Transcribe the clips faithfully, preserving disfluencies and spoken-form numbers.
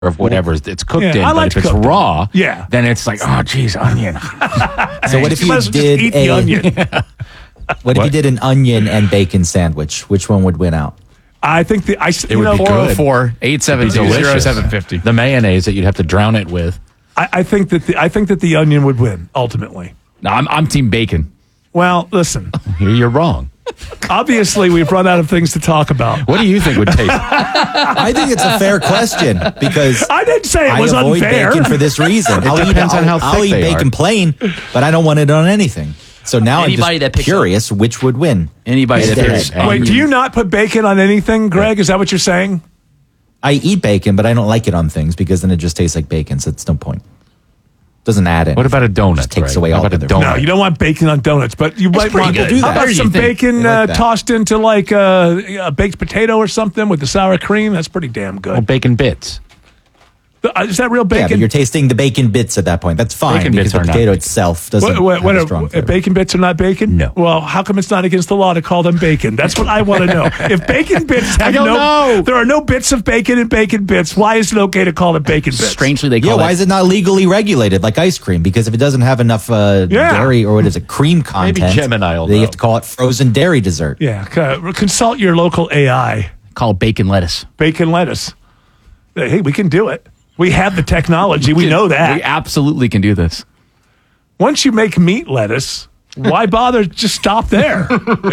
of whatever it's cooked Yeah, in. I But like if it's cooked. raw, Yeah. then it's like, oh, geez, onion. So what if You you might as well just did eat a the onion. what if you did an onion and bacon sandwich? Which one would win out? I think the I s- you would know be four oh good. four, eight seven two, zero Delicious. seven fifty. The mayonnaise that you'd have to drown it with. I, I think that the I think that the onion would win ultimately. No, I'm, I'm team bacon. Well, listen. You're wrong. Obviously, we've run out of things to talk about. What do you think would taste? I think it's a fair question because I didn't say it I was avoid unfair. bacon for this reason. I'll depends eat, on how I'll, I'll thick eat they bacon are. plain, but I don't want it on anything. So now Anybody I'm that just picks curious which would win. Anybody that Instead. picks Wait, onion. do you not put bacon on anything, Greg? Is that what you're saying? I eat bacon, but I don't like it on things because then it just tastes like bacon. So it's no point. Doesn't add it. What about a donut? Just takes Greg? away How all about a the donut? No, you don't want bacon on donuts, but you might pretty want good. Do how that. about What do some you think? bacon They like uh, that. tossed into like uh, a baked potato or something with the sour cream? That's pretty damn Well, good. bacon bits. Uh, is that real Yeah, but bacon? you're tasting the bacon bits at that point. That's fine Bacon because bits the are not potato bacon. itself doesn't What, what, have what a are, strong uh, flavor. bacon bits are not bacon? No. Well, how come it's not against the law to call them bacon? That's what I want to know. If bacon bits have I don't no, know. there are no bits of bacon in bacon bits. Why is it okay to call it bacon bits? Strangely, they Yeah, call why it. is it not legally regulated like ice cream? Because if it doesn't have enough uh, Yeah. dairy or what is it, cream content, Gemini will they know. have to call it frozen dairy dessert. Yeah, c- consult your local A I. call it bacon lettuce. Bacon lettuce. Hey, we can do it. We have the technology. We know that. We absolutely can do this. Once you make meat lettuce, why bother? Just stop there.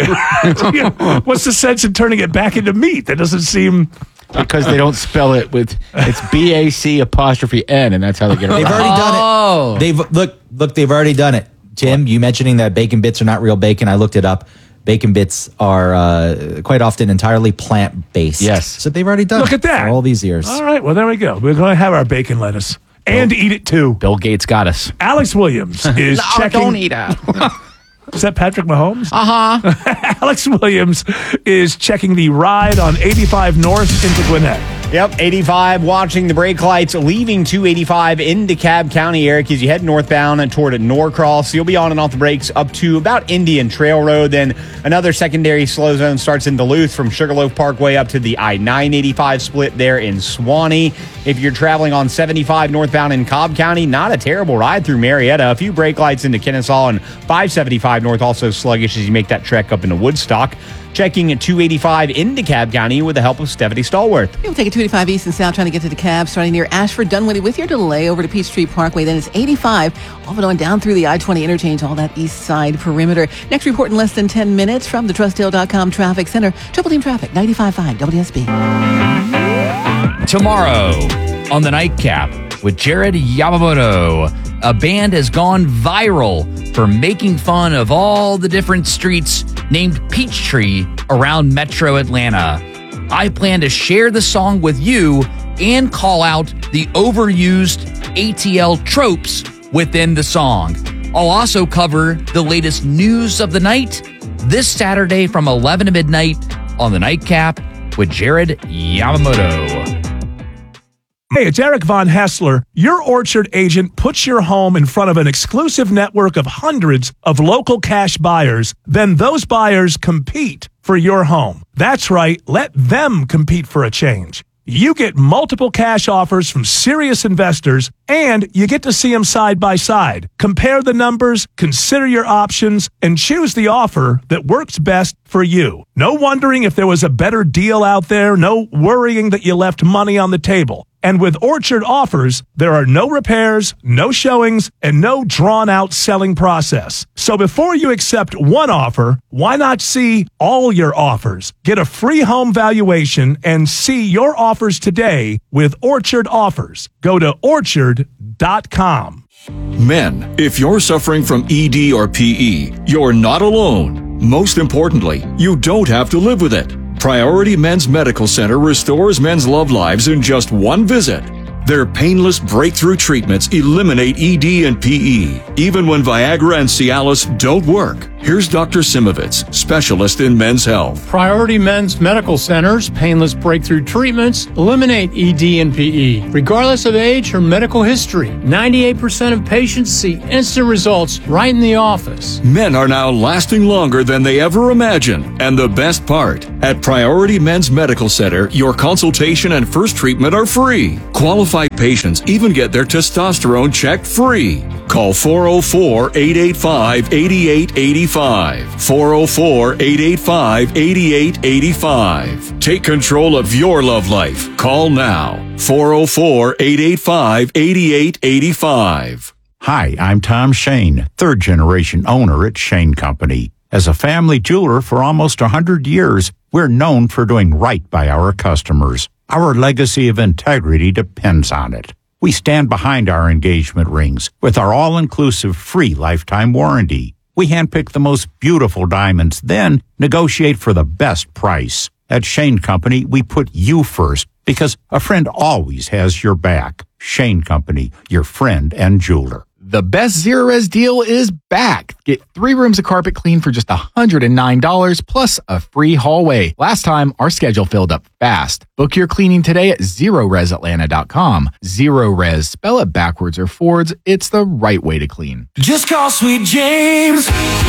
What's the sense in turning it back into meat? That doesn't seem. Because they don't spell it with it's B A C apostrophe N, and that's how they get it They've right. already done Oh. it. They've look, look. They've already done it. Tim, you mentioning that bacon bits are not real bacon. I looked it up. Bacon bits are uh, quite often entirely plant based. Yes. so they've already done Look it at that. for all these years. All right. Well, there we go. We're going to have our bacon lettuce and eat it too. Bill Gates got us. Alex Williams is checking. Don't eat it. Is that Patrick Mahomes? Uh huh. Alex Williams is checking the ride on eighty-five North into Gwinnett. Yep, eighty-five, watching the brake lights, leaving two eighty-five in DeKalb County, Eric, as you head northbound and toward Norcross. You'll be on and off the brakes up to about Indian Trail Road. Then another secondary slow zone starts in Duluth from Sugarloaf Parkway up to the I nine eighty-five split there in Swanee. If you're traveling on seventy-five northbound in Cobb County, not a terrible ride through Marietta. A few brake lights into Kennesaw and five seventy-five north also sluggish as you make that trek up into Woodstock. Checking at two eighty-five in DeKalb County with the help of Stephanie Stallworth. We'll take it two eighty-five east and south trying to get to DeKalb, starting near Ashford, Dunwoody with your delay over to Peachtree Parkway. Then it's eighty-five, off and on down through the I twenty interchange, all that east side perimeter. Next report in less than ten minutes from the Trust Hill dot com Traffic Center. Triple Team Traffic, ninety-five point five W S B. Tomorrow on the Nightcap with Jared Yamamoto, a band has gone viral for making fun of all the different streets named Peachtree around Metro Atlanta. I plan to share the song with you and call out the overused A T L tropes within the song. I'll also cover the latest news of the night this Saturday from eleven to midnight on the Nightcap with Jared Yamamoto. Hey, it's Eric Von Hessler. Your Orchard agent puts your home in front of an exclusive network of hundreds of local cash buyers. Then those buyers compete for your home. That's right. Let them compete for a change. You get multiple cash offers from serious investors, and you get to see them side by side. Compare the numbers, consider your options, and choose the offer that works best for you. No wondering if there was a better deal out there. No worrying that you left money on the table. And with Orchard offers, there are no repairs, no showings, and no drawn-out selling process. So before you accept one offer, why not see all your offers? Get a free home valuation and see your offers today with Orchard Offers. Go to orchard dot com. Men, if you're suffering from E D or P E, you're not alone. Most importantly, you don't have to live with it. Priority Men's Medical Center restores men's love lives in just one visit. Their painless breakthrough treatments eliminate E D and P E, even when Viagra and Cialis don't work. Here's Doctor Simovitz, specialist in men's health. Priority Men's Medical Center's painless breakthrough treatments eliminate E D and P E, regardless of age or medical history. ninety-eight percent of patients see instant results right in the office. Men are now lasting longer than they ever imagined. And the best part, at Priority Men's Medical Center, your consultation and first treatment are free. Qualified qualified patients even get their testosterone checked free. Call four oh four, eight eight five, eight eight eight five. four oh four, eight eight five, eight eight eight five. Take control of your love life. Call now. four oh four, eight eight five, eight eight eight five. Hi, I'm Tom Shane, third generation owner at Shane Company. As a family jeweler for almost one hundred years, we're known for doing right by our customers. Our legacy of integrity depends on it. We stand behind our engagement rings with our all-inclusive free lifetime warranty. We handpick the most beautiful diamonds, then negotiate for the best price. At Shane Company, we put you first because a friend always has your back. Shane Company, your friend and jeweler. The best Zero Res deal is back. Get three rooms of carpet clean for just one hundred nine dollars plus a free hallway. Last time, our schedule filled up fast. Book your cleaning today at zero res atlanta dot com. Zero Res, spell it backwards or forwards. It's the right way to clean. Just call Sweet James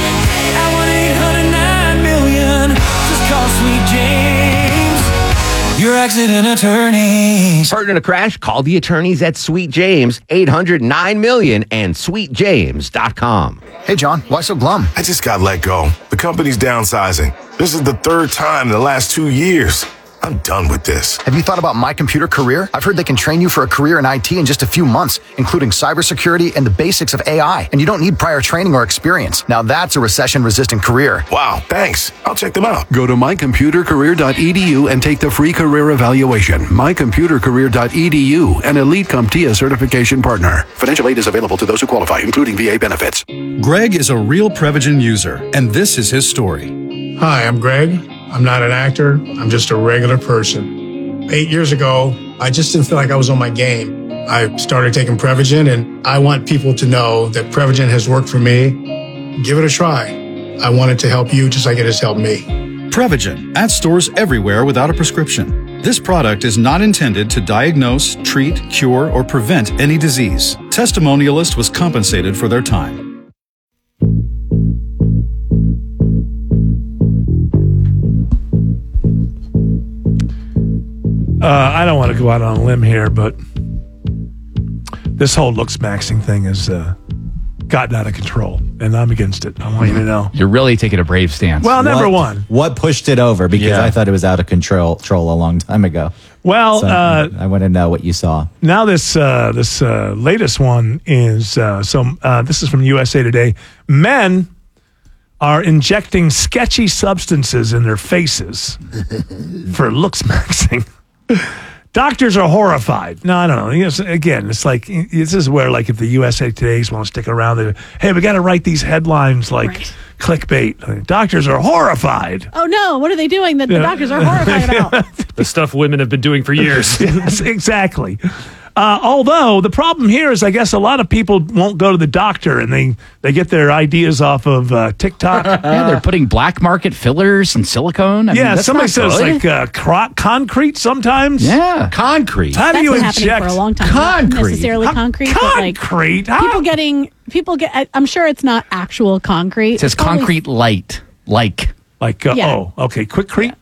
at one eight hundred nine million. Just call Sweet James, your accident attorneys. Partner in a crash? Call the attorneys at Sweet James, eight hundred nine million and sweet james dot com. Hey, John, why so glum? I just got let go. The company's downsizing. This is the third time in the last two years. I'm done with this. Have you thought about My Computer Career? I've heard they can train you for a career in I T in just a few months, including cybersecurity and the basics of A I. And you don't need prior training or experience. Now that's a recession-resistant career. Wow, thanks. I'll check them out. Go to my computer career dot e d u and take the free career evaluation. my computer career dot e d u, an Elite CompTIA certification partner. Financial aid is available to those who qualify, including V A benefits. Greg is a real Prevagen user, and this is his story. Hi, I'm Greg. I'm not an actor. I'm just a regular person. Eight years ago, I just didn't feel like I was on my game. I started taking Prevagen, and I want people to know that Prevagen has worked for me. Give it a try. I want it to help you just like it has helped me. Prevagen, at stores everywhere without a prescription. This product is not intended to diagnose, treat, cure, or prevent any disease. Testimonialist was compensated for their time. Uh, I don't want to go out on a limb here, but this whole looks maxing thing has uh, gotten out of control, and I'm against it. I want you to know. You're really taking a brave stance. Well, number What- one. What pushed it over? Because Yeah. I thought it was out of control, control a long time ago. Well, So, uh, I want to know what you saw. Now this uh, this uh, latest one is uh, so uh, this is from U S A Today. Men are injecting sketchy substances in their faces for looks maxing. Doctors are horrified. No, I don't know. Yes, again, it's like this is where, like, if the U S A Today's want to stick around, they hey, we got to write these headlines like Right. clickbait. Doctors are horrified. Oh no, what are they doing that the Yeah. doctors are horrified about? The stuff women have been doing for years. Yes, exactly. Uh, although the problem here is, I guess a lot of people won't go to the doctor, and they, they get their ideas off of uh, TikTok. Yeah, they're putting black market fillers and silicone. I yeah, mean, that's somebody not says good. like uh, cro- concrete sometimes. Yeah. Concrete. How do That's you been happening inject for a long time. Not concrete? necessarily How- concrete, but like concrete. How- people getting people get. I- I'm sure it's not actual concrete. It says It's probably- concrete light. Like. Like, uh, Yeah. oh, okay, Quickcrete.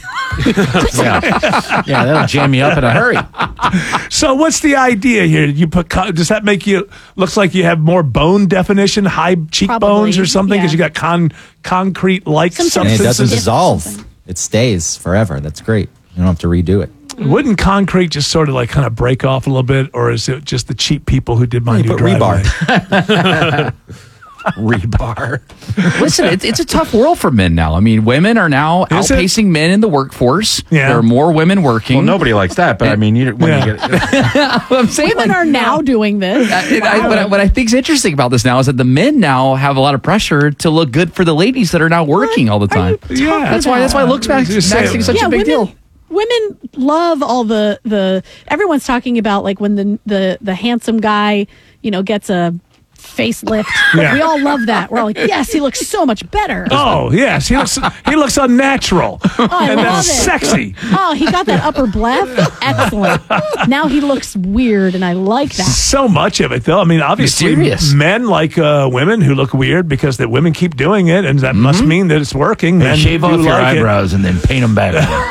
Yeah. Yeah, that'll jam you up in a hurry. So what's the idea here? You put co- does that make you looks like you have more bone definition, high cheekbones Probably, or something because yeah. you got con concrete like Some sort And of it doesn't substances? dissolve. It stays forever. That's great. You don't have to redo it. Wouldn't concrete just sort of like kind of break off a little bit, or is it just the cheap people who did my You new put driveway? rebar. Rebar. Listen, it's, it's a tough world for men now. I mean, women are now Is it? outpacing men in the workforce. Yeah. There are more women working. Well, nobody likes that, but I mean, you, when Yeah. you get I'm saying Women like, are now doing this. I, I, what, I, what I think is interesting about this now is that the men now have a lot of pressure to look good for the ladies that are now working all the time. Yeah, That's why. That's why looks max, Just say maxing it. is such yeah, a big women, deal. Women love all the the. Everyone's talking about like when the the the handsome guy, you know, gets a facelift. Yeah. We all love that. We're all like, yes, he looks so much better. Oh, yes. He looks he looks unnatural. Oh, I and love that's it. sexy. Oh, he got that upper bleft. Excellent. Now he looks weird, and I like that. So much of it, though. I mean, obviously, Mysterious. men like uh, women who look weird because that women keep doing it, and that Mm-hmm. must mean that it's working. And Men shave do off your like it. eyebrows and then paint them back.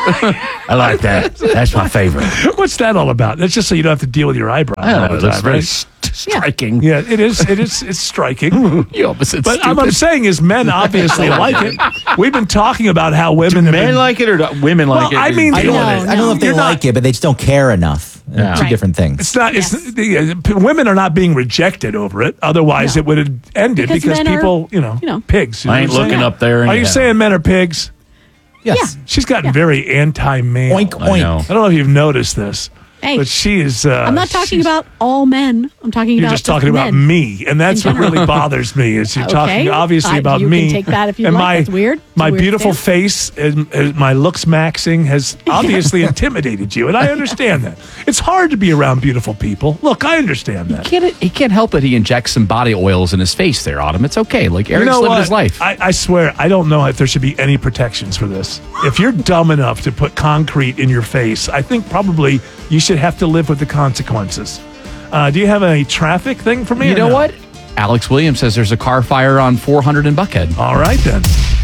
I like that. That's my favorite. What's that all about? That's just so you don't have to deal with your eyebrows I all know, the that's time, very right? st- striking. Yeah, it is. It is. It's striking. You opposite But stupid. what I'm saying is, men obviously like it. We've been talking about how women. Do have men been, like it or do women like Well, it? I mean, I don't, No, I don't know if they You're not- like it, but they just don't care enough. Uh, Yeah. Two Right. different things. It's not. It's the, uh, p- women are not being rejected over it. Otherwise, No. it would have ended Because because, men are, people, you know, you know. pigs. You know I ain't what I'm looking saying? up there. Are you anyhow. saying men are pigs? Yes. She's gotten very anti-male. Oink, I oink. know. I don't know if you've noticed this, Hey, but she is. Uh, I'm not talking she's- about all men. I'm talking You're about just talking about men. me, and that's In what really general. bothers me. Is you're Okay. talking obviously I- about you me. can take that if you and like. my, That's weird. It's a My weird beautiful stance. face and, and my looks maxing has obviously intimidated you, and I understand that. It's hard to be around beautiful people. Look, I understand that. He can't, he can't help it. He injects some body oils in his face there, Autumn. It's okay. Like, Eric's you know living what? his life. I, I swear, I don't know if there should be any protections for this. If you're dumb enough to put concrete in your face, I think probably you should have to live with the consequences. Uh, do you have a traffic thing for me? You or know no? what? Alex Williams says there's a car fire on four hundred in Buckhead. All right, then.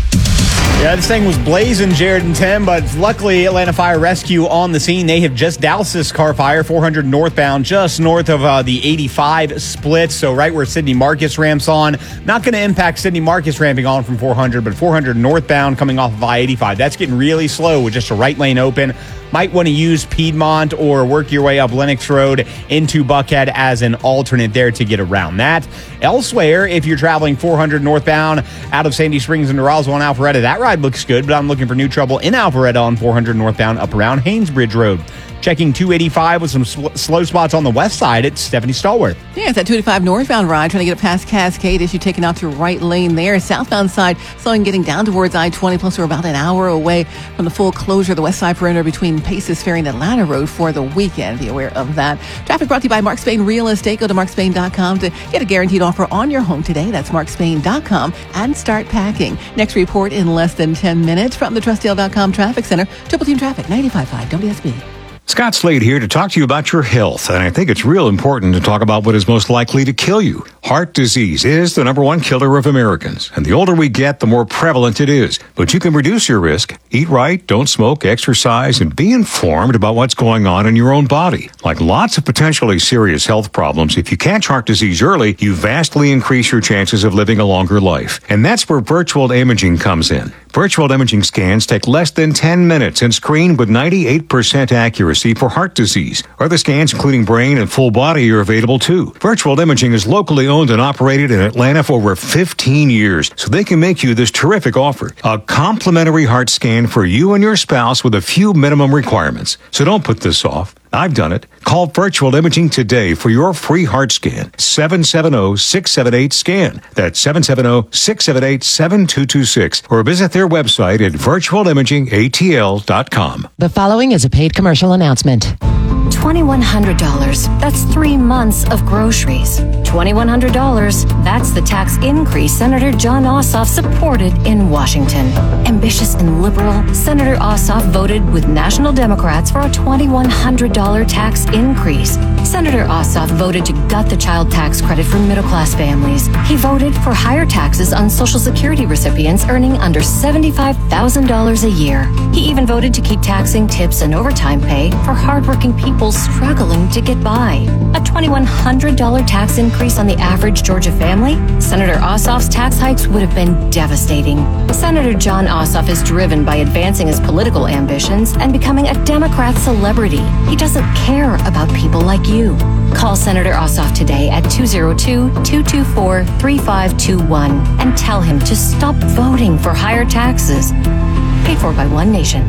Yeah, this thing was blazing, Jared and Tim, but luckily Atlanta Fire Rescue on the scene. They have just doused this car fire, four hundred northbound, just north of uh, the eighty-five split, so right where Sidney Marcus ramps on. Not going to impact Sidney Marcus ramping on from four hundred, but four hundred northbound coming off of I eighty-five. That's getting really slow with just a right lane open. Might want to use Piedmont or work your way up Lennox Road into Buckhead as an alternate there to get around that. Elsewhere, if you're traveling four hundred northbound out of Sandy Springs into Roswell and Alpharetta, that ride looks good, but I'm looking for new trouble in Alpharetta on four hundred northbound up around Haynesbridge Road. Checking two eighty-five with some sl- slow spots on the west side, it's Stephanie Stallworth. Yeah, it's that two eighty-five northbound ride, trying to get it past Cascade as you taking out to right lane there. Southbound side, slowing getting down towards I twenty, plus we're about an hour away from the full closure of the west side perimeter between Paces Ferry and Atlanta Road for the weekend. Be aware of that. Traffic brought to you by Mark Spain Real Estate. Go to mark spain dot com to get a guaranteed offer on your home today. That's mark spain dot com and start packing. Next report in less than ten minutes from the trustdale dot com Traffic Center. Triple Team Traffic, ninety-five point five W S B. Scott Slade here to talk to you about your health, and I think it's real important to talk about what is most likely to kill you. Heart disease is the number one killer of Americans, and the older we get, the more prevalent it is. But you can reduce your risk. Eat right, don't smoke, exercise, and be informed about what's going on in your own body. Like lots of potentially serious health problems, if you catch heart disease early, you vastly increase your chances of living a longer life. And that's where virtual imaging comes in. Virtual imaging scans take less than ten minutes and screen with ninety-eight percent accuracy for heart disease. Other scans, including brain and full body, are available too. Virtual imaging is locally owned and operated in Atlanta for over fifteen years, so they can make you this terrific offer. A complimentary heart scan for you and your spouse with a few minimum requirements. So don't put this off. I've done it. Call Virtual Imaging today for your free heart scan. seven seven zero, six seven eight, SCAN. That's seven seven zero, six seven eight, seven two two six. Or visit their website at virtual imaging a t l dot com. The following is a paid commercial announcement. twenty-one hundred dollars. That's three months of groceries. twenty-one hundred dollars. That's the tax increase Senator Jon Ossoff supported in Washington. Ambitious and liberal, Senator Ossoff voted with national Democrats for a twenty-one hundred dollars tax increase. Senator Ossoff voted to gut the child tax credit for middle-class families. He voted for higher taxes on Social Security recipients earning under seventy-five thousand dollars a year. He even voted to keep taxing tips and overtime pay for hardworking people struggling to get by. A twenty-one hundred dollars tax increase on the average Georgia family? Senator Ossoff's tax hikes would have been devastating. Senator Jon Ossoff is driven by advancing his political ambitions and becoming a Democrat celebrity. He doesn't care about people like you. Call Senator Ossoff today at two oh two, two two four, three five two one and tell him to stop voting for higher taxes. Paid for by One Nation.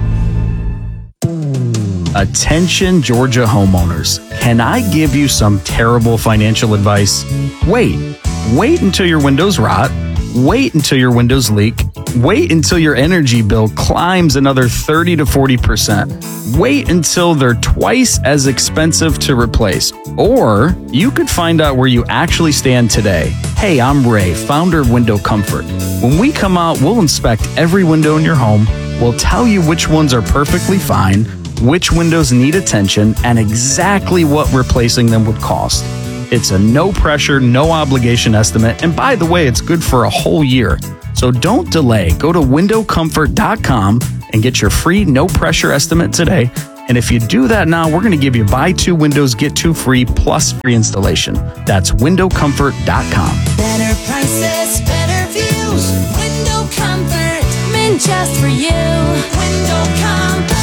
Attention, Georgia homeowners. Can I give you some terrible financial advice? Wait. Wait until your windows rot. Wait until your windows leak. Wait until your energy bill climbs another thirty to forty percent. Wait until they're twice as expensive to replace. Or you could find out where you actually stand today. Hey, I'm Ray, founder of Window Comfort. When we come out, we'll inspect every window in your home. We'll tell you which ones are perfectly fine, which windows need attention, and exactly what replacing them would cost. It's a no-pressure, no-obligation estimate, and by the way, it's good for a whole year. So don't delay. Go to window comfort dot com and get your free no-pressure estimate today. And if you do that now, we're going to give you buy two windows, get two free, plus free installation. That's window comfort dot com. Better prices, better views. Window Comfort, meant just for you. Window Comfort.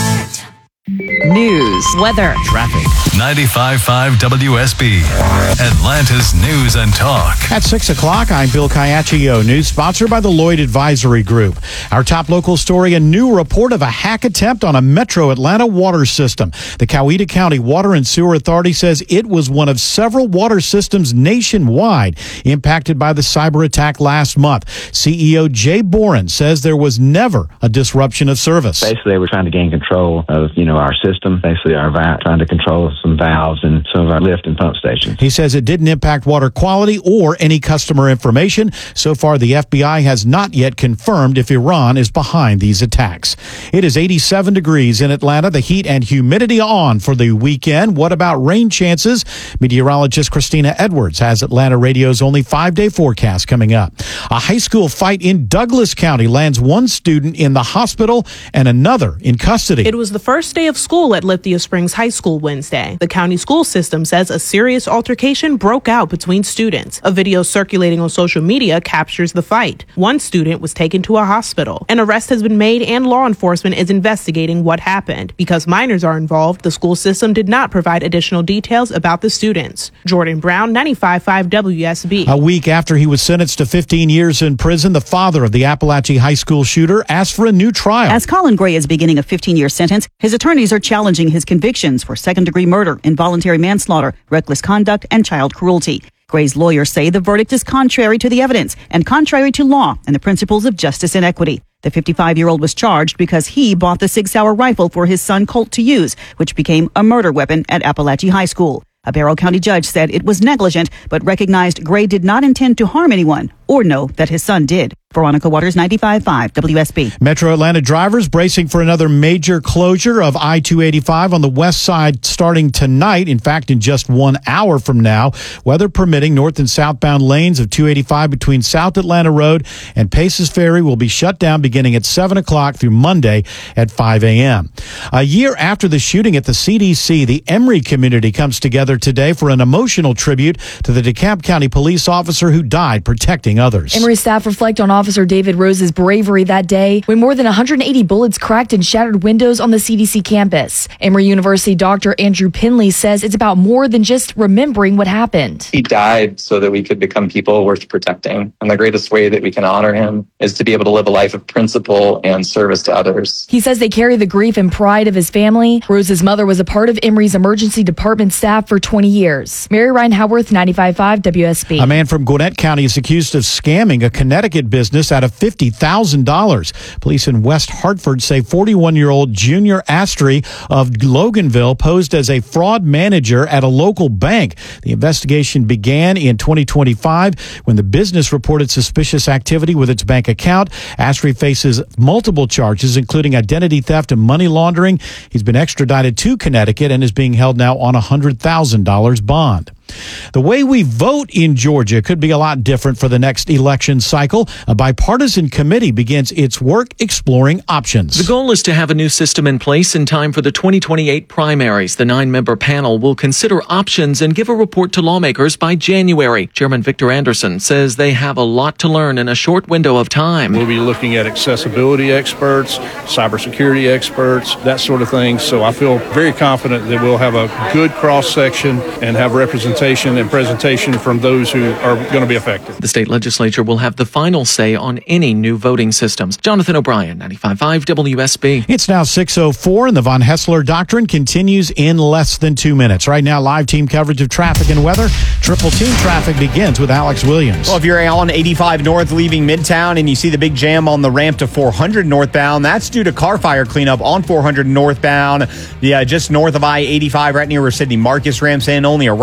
News, weather, traffic. ninety-five point five W S B, Atlanta's News and Talk. At six o'clock, I'm Bill Caiaccio. News sponsored by the Lloyd Advisory Group. Our top local story, a new report of a hack attempt on a Metro Atlanta water system. The Coweta County Water and Sewer Authority says it was one of several water systems nationwide impacted by the cyber attack last month. C E O Jay Boren says there was never a disruption of service. Basically, we're trying to gain control of, you know, our system, basically our valve, trying to control some valves and some of our lift and pump stations. He says it didn't impact water quality or any customer information. So far, the F B I has not yet confirmed if Iran is behind these attacks. It is eighty-seven degrees in Atlanta. The heat and humidity on for the weekend. What about rain chances? Meteorologist Christina Edwards has Atlanta Radio's only five-day forecast coming up. A high school fight in Douglas County lands one student in the hospital and another in custody. It was the first day of school at Lithia Springs High School Wednesday. The county school system says a serious altercation broke out between students. A video circulating on social media captures the fight. One student was taken to a hospital. An arrest has been made and law enforcement is investigating what happened. Because minors are involved, the school system did not provide additional details about the students. Jordan Brown, ninety-five point five W S B. A week after he was sentenced to fifteen years in prison, the father of the Appalachia High School shooter asked for a new trial. As Colin Gray is beginning a fifteen-year sentence, his attorneys are challenging his convictions for second-degree murder, involuntary manslaughter, reckless conduct, and child cruelty. Gray's lawyers say the verdict is contrary to the evidence and contrary to law and the principles of justice and equity. The fifty-five-year-old was charged because he bought the Sig Sauer rifle for his son Colt to use, which became a murder weapon at Appalachia High School. A Barrow County judge said it was negligent, but recognized Gray did not intend to harm anyone or know that his son did. Veronica Waters, ninety-five point five W S B. Metro Atlanta drivers bracing for another major closure of I two eighty-five on the west side starting tonight. In fact, in just one hour from now, weather permitting, north and southbound lanes of two eighty-five between South Atlanta Road and Paces Ferry will be shut down beginning at seven o'clock through Monday at five a.m. A year after the shooting at the C D C, the Emory community comes together today for an emotional tribute to the DeKalb County police officer who died protecting others. Emory staff reflect on Officer David Rose's bravery that day when more than one hundred eighty bullets cracked and shattered windows on the C D C campus. Emory University Doctor Andrew Pinley says it's about more than just remembering what happened. He died so that we could become people worth protecting. And the greatest way that we can honor him is to be able to live a life of principle and service to others. He says they carry the grief and pride of his family. Rose's mother was a part of Emory's emergency department staff for twenty years. Mary Ryan Howarth, ninety-five point five W S B. A man from Gwinnett County is accused of scamming a Connecticut business out of fifty thousand dollars. Police in West Hartford say forty-one-year-old Junior Astry of Loganville posed as a fraud manager at a local bank. The investigation began in twenty twenty-five when the business reported suspicious activity with its bank account. Astry faces multiple charges, including identity theft and money laundering. He's been extradited to Connecticut and is being held now on a one hundred thousand dollars bond. The way we vote in Georgia could be a lot different for the next election cycle. A bipartisan committee begins its work exploring options. The goal is to have a new system in place in time for the twenty twenty-eight primaries. The nine-member panel will consider options and give a report to lawmakers by January. Chairman Victor Anderson says they have a lot to learn in a short window of time. We'll be looking at accessibility experts, cybersecurity experts, that sort of thing. So I feel very confident that we'll have a good cross-section and have representation and presentation from those who are going to be affected. The state legislature will have the final say on any new voting systems. Jonathan O'Brien, ninety-five point five W S B. It's now six oh four and the Von Hessler Doctrine continues in less than two minutes. Right now, live team coverage of traffic and weather. Triple team traffic begins with Alex Williams. Well, if you're on eighty-five North leaving Midtown and you see the big jam on the ramp to four hundred northbound, that's due to car fire cleanup on four hundred northbound. Yeah, just north of I eighty-five, right near where Sidney Marcus ramps in. Only a right lane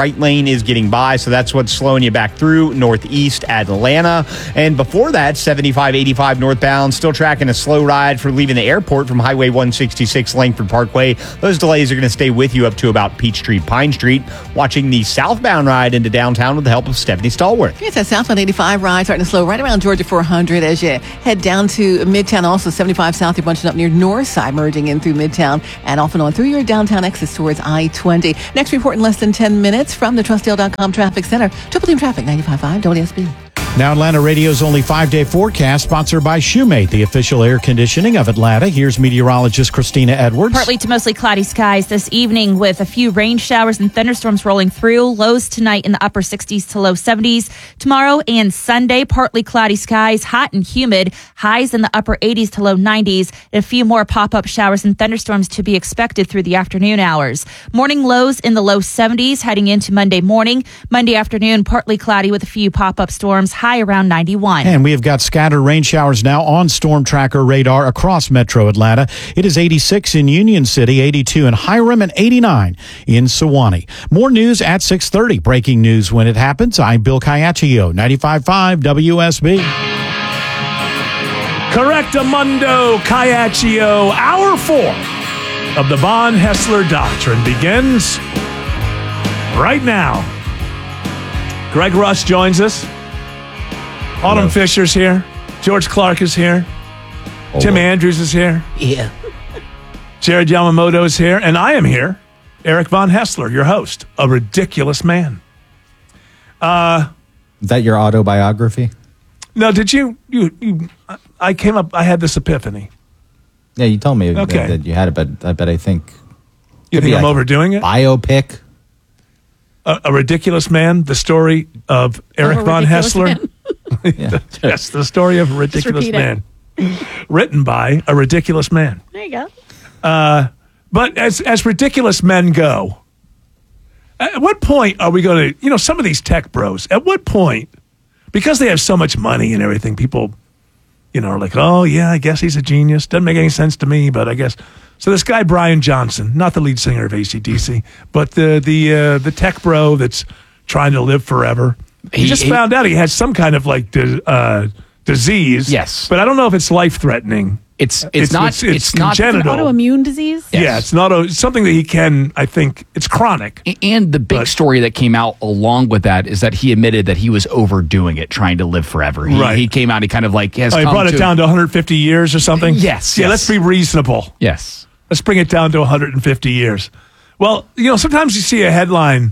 train is getting by, so that's what's slowing you back through northeast Atlanta. And before that, seventy-five eighty-five northbound, still tracking a slow ride for leaving the airport from Highway one sixty-six Langford Parkway. Those delays are going to stay with you up to about Peachtree Pine Street. Watching the southbound ride into downtown with the help of Stephanie Stallworth. Yes, that southbound eighty-five ride starting to slow right around Georgia four hundred as you head down to Midtown. Also, seventy-five south, you're bunching up near North Side, merging in through Midtown and off and on through your downtown exits towards I twenty. Next report in less than ten minutes from the Trustdale dot com Traffic Center. Triple Team Traffic, ninety-five point five W S B. Now Atlanta Radio's only five-day forecast, sponsored by Shoemate, the official air conditioning of Atlanta. Here's meteorologist Christina Edwards. Partly to mostly cloudy skies this evening with a few rain showers and thunderstorms rolling through. Lows tonight in the upper sixties to low seventies. Tomorrow and Sunday, partly cloudy skies, hot and humid. Highs in the upper eighties to low nineties. And a few more pop-up showers and thunderstorms to be expected through the afternoon hours. Morning lows in the low seventies heading into Monday morning. Monday afternoon, partly cloudy with a few pop-up storms. High around ninety-one. And we have got scattered rain showers now on Storm Tracker radar across Metro Atlanta. It is eighty-six in Union City, eighty-two in Hiram, and eighty-nine in Sewanee. More news at six thirty. Breaking news when it happens. I'm Bill Caiaccio, ninety-five point five W S B. Correctamundo Caiaccio. Hour four of the Von Hessler Doctrine begins right now. Greg Russ joins us. Autumn Hello. Fisher's here. George Clark is here. Hello. Tim Andrews is here. Yeah. Jared Yamamoto is here. And I am here. Eric Von Hessler, your host. A ridiculous man. Uh, is that your autobiography? No, did you, you, you, I came up, I had this epiphany. Yeah, you told me okay. that, that you had it, but, uh, but I think. You think I'm like overdoing it? Biopic. A, a ridiculous man, the story of Eric oh, Von Hessler. Yeah. Yes, the story of a ridiculous man. Written by a ridiculous man. There you go. Uh, but as as ridiculous men go, at what point are we going to, you know, some of these tech bros, at what point, because they have so much money and everything, people, you know, are like, oh, yeah, I guess he's a genius. Doesn't make any sense to me, but I guess. So this guy, Brian Johnson, not the lead singer of A C D C, but the, the, uh, the tech bro that's trying to live forever. He, he just he, found out he has some kind of like di- uh, disease. Yes, but I don't know if it's life threatening. It's it's, it's not it's, it's, it's congenital. It's an autoimmune disease. Yes. Yeah, it's not a, it's something that he can. I think it's chronic. And the big but, story that came out along with that is that he admitted that he was overdoing it, trying to live forever. He, right. he came out. He kind of like has. Oh, he come brought it to, down to one hundred fifty years or something. Yes. Yeah. Yes. Let's be reasonable. Yes. Let's bring it down to one hundred fifty years. Well, you know, sometimes you see a headline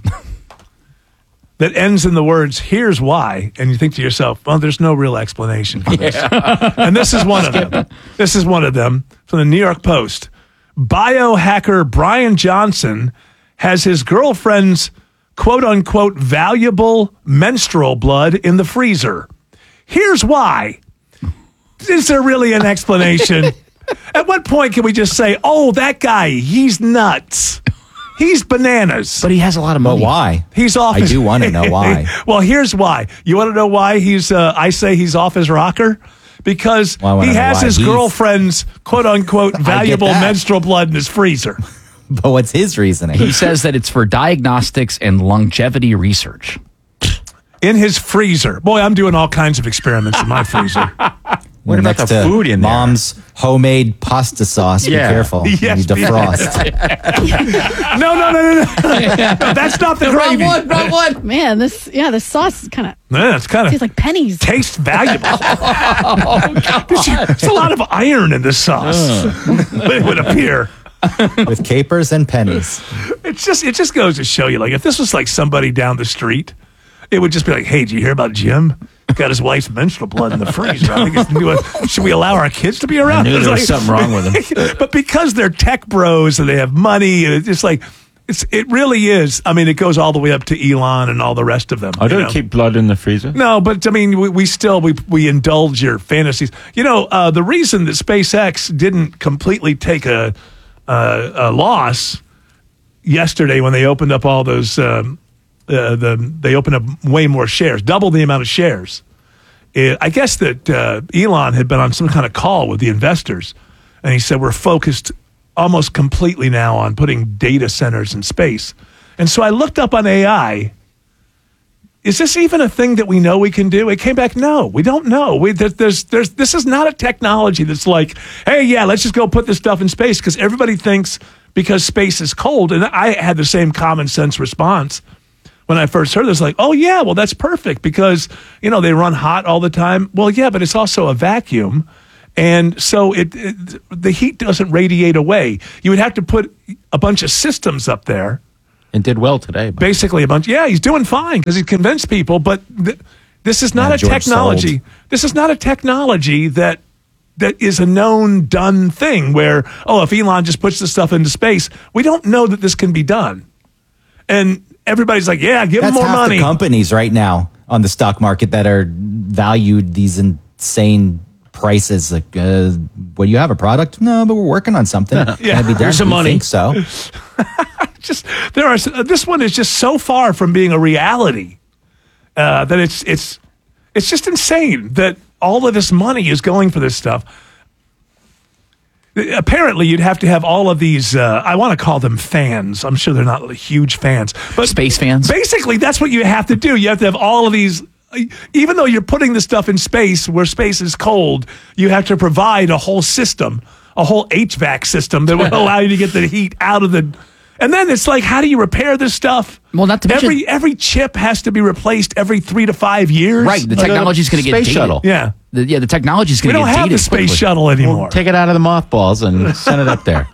that ends in the words, here's why, and you think to yourself, well, there's no real explanation for this. Yeah. And this is one of them. This is one of them from the New York Post. Biohacker Brian Johnson has his girlfriend's quote-unquote valuable menstrual blood in the freezer. Here's why. Is there really an explanation? At what point can we just say, oh, that guy, he's nuts. He's bananas. But he has a lot of money. But why? He's off I his... do want to know why. Well, here's why. You want to know why he's, uh, I say he's off his rocker? Because well, he has his he's... girlfriend's quote-unquote valuable menstrual blood in his freezer. But what's his reasoning? He says that it's for diagnostics and longevity research. In his freezer. Boy, I'm doing all kinds of experiments in my freezer. What about the food in there? Mom's homemade pasta sauce. Yeah. Be careful. Yes, you defrost. no, no, no, no, no. No, that's not the, the gravy. Wrong one, wrong one. Man, this, yeah, the sauce is kind of. Yeah, it's kind of. Tastes like pennies. Tastes valuable. oh, there's, there's a lot of iron in this sauce. Uh. It would appear. With capers and pennies. It's just, it just goes to show you, like, if this was like somebody down the street, it would just be like, hey, did you hear about Jim? Got his wife's menstrual blood in the freezer. I think it's new. Should we allow our kids to be around? I knew there was like, something wrong with them. But because they're tech bros and they have money, and it's just like, it's it really is. I mean, it goes all the way up to Elon and all the rest of them. I don't know? keep blood in the freezer. No, but I mean, we, we still we we indulge your fantasies. You know, uh, the reason that SpaceX didn't completely take a a, a loss yesterday when they opened up all those. Um, Uh, the they opened up way more shares, double the amount of shares. It, I guess that uh, Elon had been on some kind of call with the investors, and he said, we're focused almost completely now on putting data centers in space. And so I looked up on A I is this even a thing that we know we can do? It came back, no, we don't know. We, there, there's, there's, this is not a technology that's like, hey, yeah, let's just go put this stuff in space, because everybody thinks because space is cold. And I had the same common sense response when I first heard this, like, oh, yeah, well, that's perfect because, you know, they run hot all the time. Well, yeah, but it's also a vacuum. And so it, it the heat doesn't radiate away. You would have to put a bunch of systems up there. And did well today. But. Basically a bunch. Yeah, he's doing fine because he convinced people. But th- this is not yeah, a George technology. sold. This is not a technology that that is a known, done thing where, oh, if Elon just puts this stuff into space, we don't know that this can be done. And everybody's like, yeah, give That's them more half money. The companies right now on the stock market that are valued these insane prices. Like, uh, what do you have, a product? No, but we're working on something. Yeah, be here's some we money. Think so. Just there are. This one is just so far from being a reality uh, that it's it's it's just insane that all of this money is going for this stuff. Apparently, you'd have to have all of these. Uh, I want to call them fans. I'm sure they're not huge fans, but space fans. Basically, that's what you have to do. You have to have all of these. Even though you're putting the stuff in space where space is cold, you have to provide a whole system, a whole H V A C system that will allow you to get the heat out of the. And then it's like, how do you repair this stuff? Well, not to mention, every every chip has to be replaced every three to five years. Right, the technology is going to get space dated. shuttle. Yeah, the, yeah, the technology is going to get dated. We don't have the space quickly. shuttle anymore. Well, take it out of the mothballs and send it up there.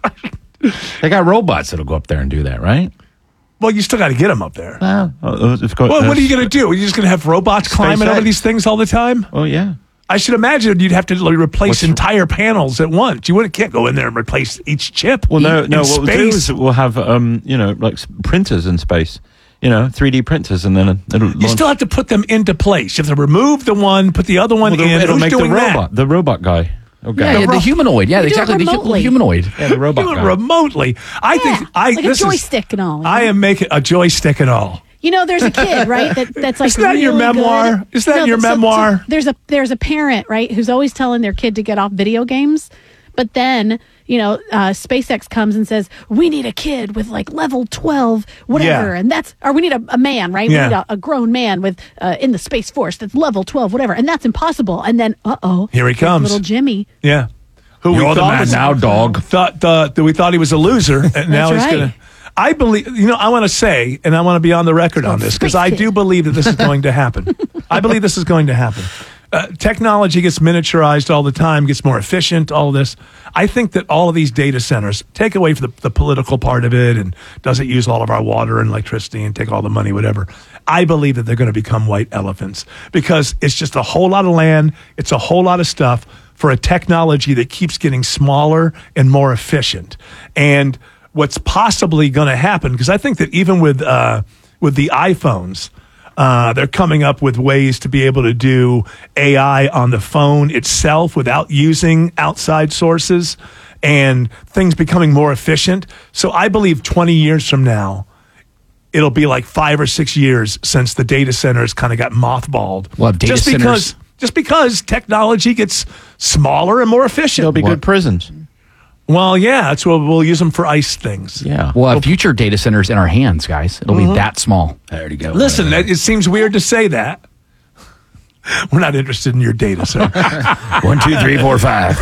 They got robots that'll go up there and do that, right? Well, you still got to get them up there. Well, of course, well what are you going to do? Are you just going to have robots climbing over these things all the time? Oh, yeah. I should imagine you'd have to like, replace What's entire panels at once. You wouldn't can't go in there and replace each chip. Well, no, in no. What space. we'll do is we'll have, um, you know, like printers in space. You know, three D printers, and then it'll. You still have to put them into place. You have to remove the one, put the other one well, the, in. It'll Who's make doing the robot, that? the robot guy. Okay. Yeah, yeah, the humanoid. Yeah, exactly. The hu- humanoid. Yeah, the robot do it guy. remotely. I Yeah, think I like a this is- joystick and all. I am making a joystick and all. You know, there's a kid, right? That that's like. Is that your really memoir? good. Is that No, your so- so memoir? there's a there's a parent, right, who's always telling their kid to get off video games, but then you know, uh, SpaceX comes and says we need a kid with like level twelve, whatever, Yeah. and that's or we need a, a man, right? Yeah. We need a, a grown man with uh, in the Space Force that's level twelve, whatever, and that's impossible. And then, uh oh, Here he comes. little Jimmy. Yeah. Who You're we the thought man was, now, dog. Thought uh, that we thought he was a loser, and now he's right. gonna. I believe, you know, I want to say, and I want to be on the record on this because I do believe that this is going to happen. I believe this is going to happen. Uh, technology gets miniaturized all the time, gets more efficient, all of this. I think that all of these data centers take away from the, the political part of it and doesn't use all of our water and electricity and take all the money, whatever. I believe that they're going to become white elephants because it's just a whole lot of land. It's a whole lot of stuff for a technology that keeps getting smaller and more efficient. And what's possibly going to happen, because I think that even with uh, with the iPhones, uh, they're coming up with ways to be able to do A I on the phone itself without using outside sources and things becoming more efficient. So I believe twenty years from now, it'll be like five or six years since the data centers kind of got mothballed. Well, data just centers- because just because technology gets smaller and more efficient. There'll be good prisons. Well, yeah, that's what we'll use them for ice things. Yeah. We'll have future data centers in our hands, guys. It'll Mhm. be that small. There you go. Listen, that, it seems weird to say that. We're not interested in your data, sir. One, two, three, four, five.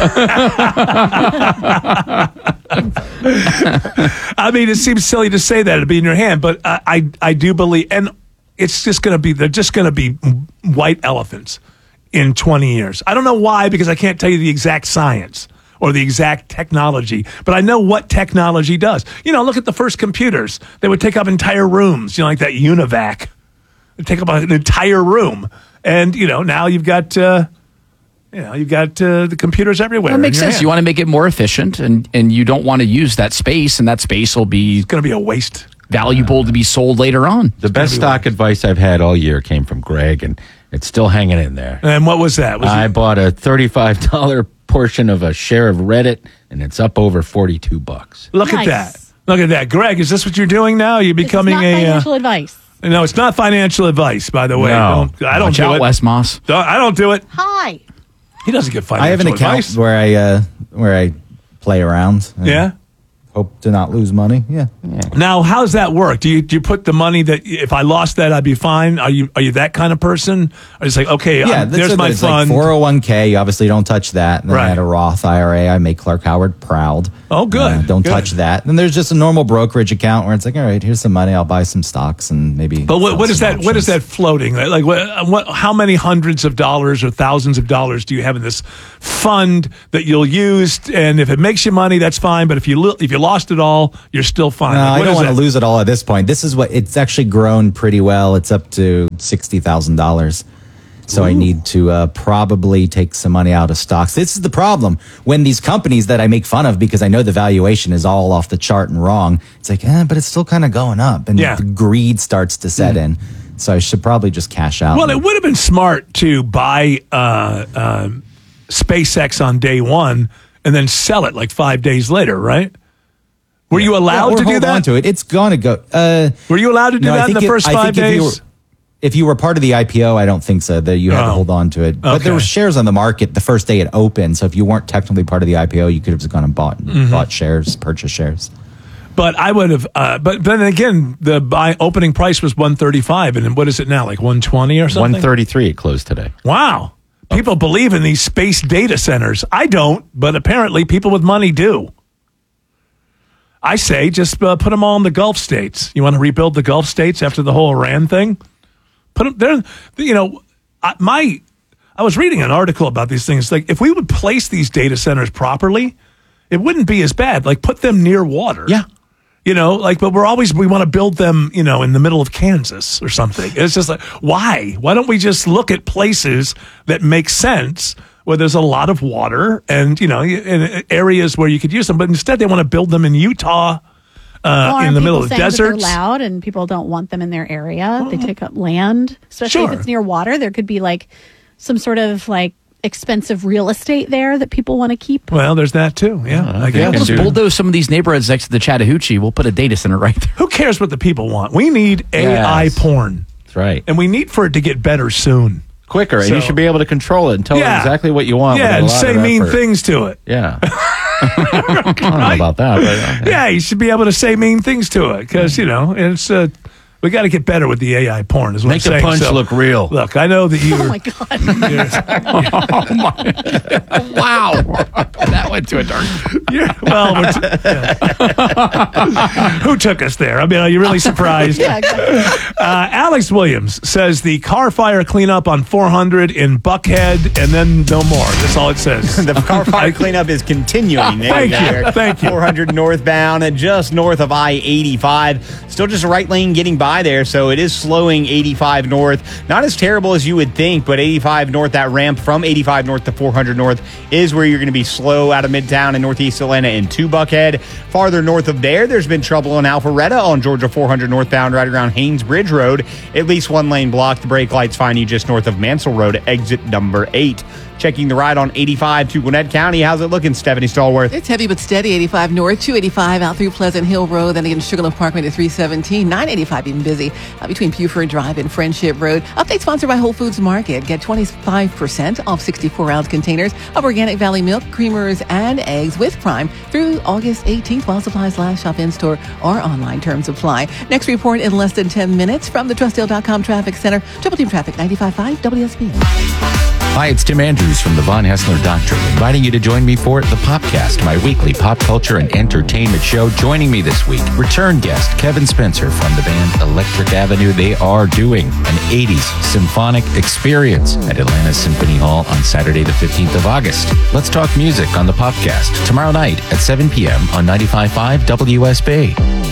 I mean, it seems silly to say that it'd be in your hand, but I, I, I do believe, and it's just going to be, they're just going to be white elephants in twenty years. I don't know why, because I can't tell you the exact science or the exact technology, but I know what technology does. You know, look at the first computers. They would take up entire rooms, you know, like that UNIVAC. They'd take up an entire room. And, you know, now you've got, uh, you know, you've got uh, the computers everywhere. Well, it makes in your sense. hand. You want to make it more efficient, and, and you don't want to use that space, and that space will be going to be a waste. Valuable to be sold later on. The best stock advice I've had all year came from Greg, and it's still hanging in there. And what was that? Was I it- bought a thirty-five dollars portion of a share of Reddit, and it's up over forty-two bucks. Look Nice. at that. Look at that. Greg, is this what you're doing now? You're becoming Not a... financial advice. Uh, no, it's not financial advice, by the way. No. Don't, I don't Watch do out, it. Wes Moss. Don't- I don't do it. Hi. He doesn't get I have financial an account advice. where I uh, where I play around. and Yeah? hope to not lose money. Yeah. Now, how's that work? Do you do you put the money that if I lost that, I'd be fine? Are you are you that kind of person? Or it's like, okay, Yeah, I'm, that's there's it. my It's fund. like four oh one k. You obviously don't touch that. And then Right. I had a Roth I R A. I make Clark Howard proud. Oh, good. Uh, don't Good. touch that. Then there's just a normal brokerage account where it's like, all right, here's some money. I'll buy some stocks and maybe. But what, sell what is some that? What is that floating? Like, like what, what? How many hundreds of dollars or thousands of dollars do you have in this fund that you'll use? And if it makes you money, that's fine. But if you lo- if you lost it all, you're still fine. No, Like, I what don't is want to that? lose it all at this point. This is what it's actually grown pretty well. It's up to sixty thousand dollars. So I need to uh, probably take some money out of stocks. This is the problem. When these companies that I make fun of because I know the valuation is all off the chart and wrong, it's like, eh, but it's still kind of going up. And Yeah. the greed starts to set in. So I should probably just cash out. Well, it would have been smart to buy uh, uh, SpaceX on day one and then sell it like five days later, right? Were you allowed Yeah, or to do hold that? on to it. It's going to go. Uh, Were you allowed to do no, I that in think the it- first I five think if you days? were- If you were part of the I P O, I don't think so. That you had to Oh. hold on to it. But Okay. there were shares on the market the first day it opened. So if you weren't technically part of the I P O, you could have just gone and bought Mhm. bought shares, purchased shares. But I would have. Uh, but then again, the buy opening price was one thirty five, and what is it now? Like one twenty or something? one thirty-three it closed today. Wow. People believe in these space data centers. I don't, but apparently people with money do. I say just uh, put them all in the Gulf states. You want to rebuild the Gulf states after the whole Iran thing? Put them there. You know, I, my I was reading an article about these things. Like if we would place these data centers properly, it wouldn't be as bad. Like put them near water. Yeah. You know, like, but we're always, we want to build them, you know, in the middle of Kansas or something. It's just like, why? Why don't we just look at places that make sense where there's a lot of water and, you know, in areas where you could use them, but instead they want to build them in Utah, uh, Or in the middle people of saying that deserts. they're loud and people don't want them in their area. They take up land, especially Sure. if it's near water. There could be like some sort of like expensive real estate there that people want to keep. Well, there's that too. Yeah, I Yeah, guess. we'll just bulldoze some of these neighborhoods next to the Chattahoochee. We'll put a data center right there. Who cares what the people want? We need A I Yes. porn. That's right. And we need for it to get better soon. Quicker, and So- you should be able to control it and tell it Yeah. exactly what you want. Yeah, with a and lot say of mean effort. things to it. Yeah. I don't know about that. But, uh, Yeah, you should be able to say mean things to it because, you know, it's uh, we got to get better with the A I porn. Is what Make I'm the saying. punch So, look real. Look, I know that you. Oh my God. Wow. That went to a dark. You're, well, we're t- yeah. Who took us there? I mean, are you really surprised? Yeah, exactly. Uh, Alex Williams says the car fire cleanup on four hundred in Buckhead, and then no more. That's all it says. The car fire cleanup is continuing. There Thank go, you. Eric. Thank you. four hundred northbound, and just north of I eighty-five. Still just a right lane getting by there, so it is slowing eighty-five north. Not as terrible as you would think, but eighty-five north, that ramp from eighty-five north to four hundred north is where you're going to be slow out of Midtown and Northeast Atlanta into Buckhead. Farther north of there, there's been trouble in Alpharetta on Georgia four hundred northbound right around Haynes Bridge Road. At least one lane blocked. The brake lights find you just north of Mansell Road, exit number eight. Checking the ride on eighty-five to Gwinnett County. How's it looking, Stephanie Stallworth? It's heavy but steady. eighty-five north, two eighty-five out through Pleasant Hill Road, then again Sugarloaf Parkway to three seventeen. nine eighty-five even busy uh, between Buford Drive and Friendship Road. Update sponsored by Whole Foods Market. Get twenty-five percent off sixty-four ounce containers of Organic Valley milk, creamers, and eggs with Prime through August eighteenth while supplies last. Shop in store or online. Terms apply. Next report in less than ten minutes from the Trustdale dot com Traffic Center. Triple Team Traffic ninety-five point five W S B. Hi, it's Tim Andrews from the Von Hessler Doctrine, inviting you to join me for The Popcast, my weekly pop culture and entertainment show. Joining me this week, return guest Kevin Spencer from the band Electric Avenue. They are doing an eighties symphonic experience at Atlanta Symphony Hall on Saturday, the fifteenth of August. Let's talk music on The Popcast tomorrow night at seven p.m. on ninety-five point five W S B.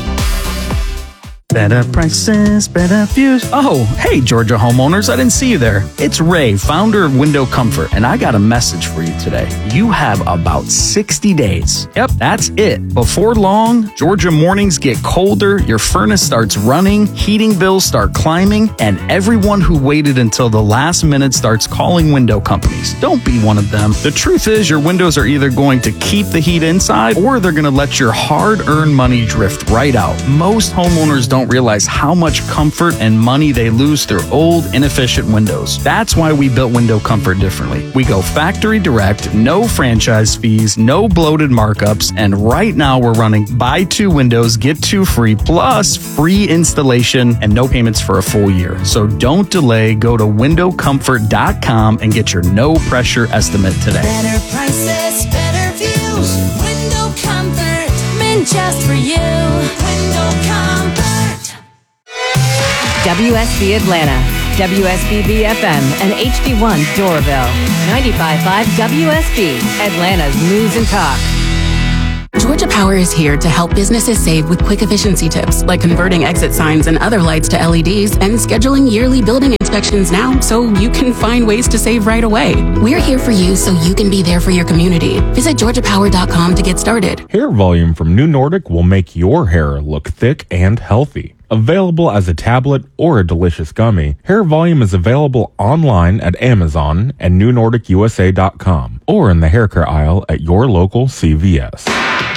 Better prices, better views. Oh, hey, Georgia homeowners, I didn't see you there. It's Ray, founder of Window Comfort, and I got a message for you today. You have about sixty days. Yep, that's it. Before long, Georgia mornings get colder, your furnace starts running, heating bills start climbing, and everyone who waited until the last minute starts calling window companies. Don't be one of them. The truth is, your windows are either going to keep the heat inside or they're going to let your hard-earned money drift right out. Most homeowners don't don't realize how much comfort and money they lose through old, inefficient windows. That's why we built Window Comfort differently. We go factory direct, no franchise fees, no bloated markups, and right now we're running buy two windows, get two free, plus free installation and no payments for a full year. So don't delay. Go to window comfort dot com and get your no pressure estimate today. Better prices, better views. Window Comfort, meant just for you. Window Comfort. W S B Atlanta, W S B B F M, and H D one Doraville. ninety-five point five W S B, Atlanta's news and talk. Georgia Power is here to help businesses save with quick efficiency tips, like converting exit signs and other lights to L E Ds and scheduling yearly building inspections now so you can find ways to save right away. We're here for you so you can be there for your community. Visit georgia power dot com to get started. Hair Volume from New Nordic will make your hair look thick and healthy. Available as a tablet or a delicious gummy, Hair Volume is available online at Amazon and new nordic u s a dot com or in the hair care aisle at your local C V S.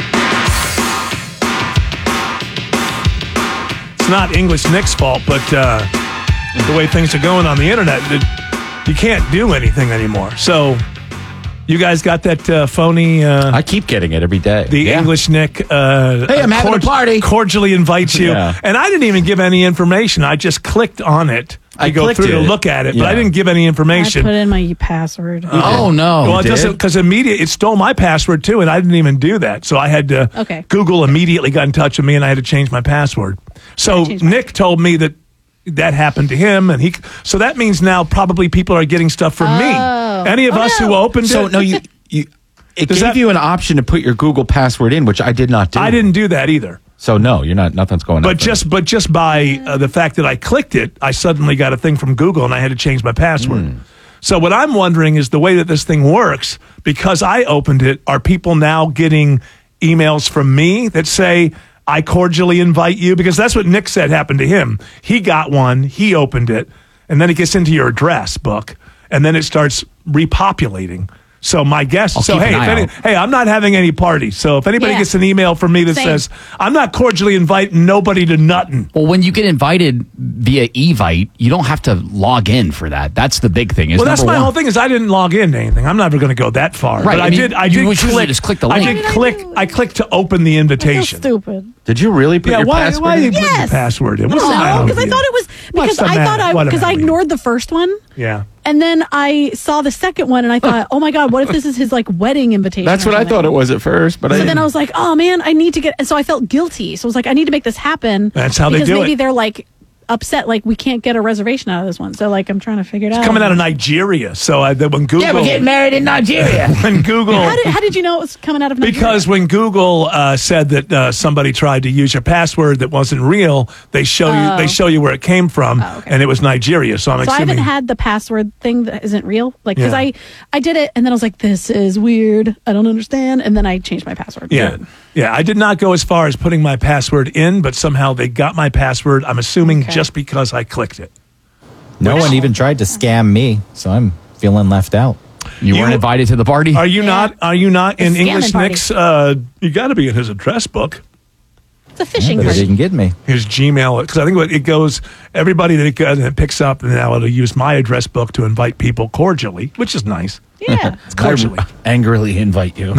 It's not English Nick's fault, but uh, the way things are going on the internet, it, you can't do anything anymore. So you guys got that uh, phony... Uh, I keep getting it every day. The yeah. English Nick... Uh, hey, I'm having cord- a party. Cordially invites you. Yeah. And I didn't even give any information. I just clicked on it. I I go through clicked to it. look at it, Yeah. but I didn't give any information. I put in my password. Oh, no. Well, it did? doesn't, because immediate, it stole my password too, and I didn't even do that. So I had to, Okay. Google immediately got in touch with me, and I had to change my password. So Nick told me that that happened to him, and he, so that means now probably people are getting stuff from me. Any of Oh, us no. who opened So, it. no, you, you it Does gave that- you an option to put your Google password in, which I did not do. I didn't do that either. So, no, you're not, nothing's going on. But just, but just by uh, the fact that I clicked it, I suddenly got a thing from Google, and I had to change my password. Mm. So what I'm wondering is the way that this thing works, because I opened it, are people now getting emails from me that say, I cordially invite you? Because that's what Nick said happened to him. He got one, he opened it, and then it gets into your address book, and then it starts repopulating. So my guess, I'll so keep hey, an if eye any, out. hey, I'm not having any parties. So if anybody Yeah. gets an email from me that Same. says, I'm not cordially inviting nobody to nothing. Well, when you get invited via Evite, you don't have to log in for that. That's the big thing. Is Well, that's number my one. whole thing is I didn't log into anything. I'm never going to go that far. Right, But I, I mean, did. I you did would usually click. just click the I link. did click. I clicked to open the invitation. Stupid. Did you really put Yeah. your Why? password Why in? did you put your Yes. password in? No, What's the matter because with I you? thought it was What's because the I matter? thought I What because I matter? ignored the first one. Yeah. And then I saw the second one, and I thought, "Oh my God, what if this is his like wedding invitation?" That's or what I something? thought it was at first, but I So didn't. then I was like, "Oh man, I need to get." And so I felt guilty. So I was like, "I need to make this happen." That's how they because do maybe it. they're like upset, like we can't get a reservation out of this one. So like I'm trying to figure it out. It's coming out of Nigeria. So I, when Google, Yeah, we're getting married in Nigeria. when Google, How did, how did you know it was coming out of Nigeria? because when Google uh, said that uh, somebody tried to use your password that wasn't real, they show you Oh. they show you where it came from, and it was Nigeria. So I'm so I assuming. haven't had the password thing that isn't real, like because Yeah. I I did it and then I was like, "This is weird. I don't understand." And then I changed my password. Yeah. Yeah. I did not go as far as putting my password in, but somehow they got my password. I'm assuming just because I clicked it. No one even tried to scam me, so I'm feeling left out. You, weren't invited to the party? Are you not? Are you not in scamming English party. Nick's? Uh, you got to be in his address book. It's a fishing But it party. didn't get me. His Gmail, because I think what it goes, everybody that it, goes, and it picks up, and now it'll use my address book to invite people cordially, which is nice. Yeah. It's cordially. I angrily invite you.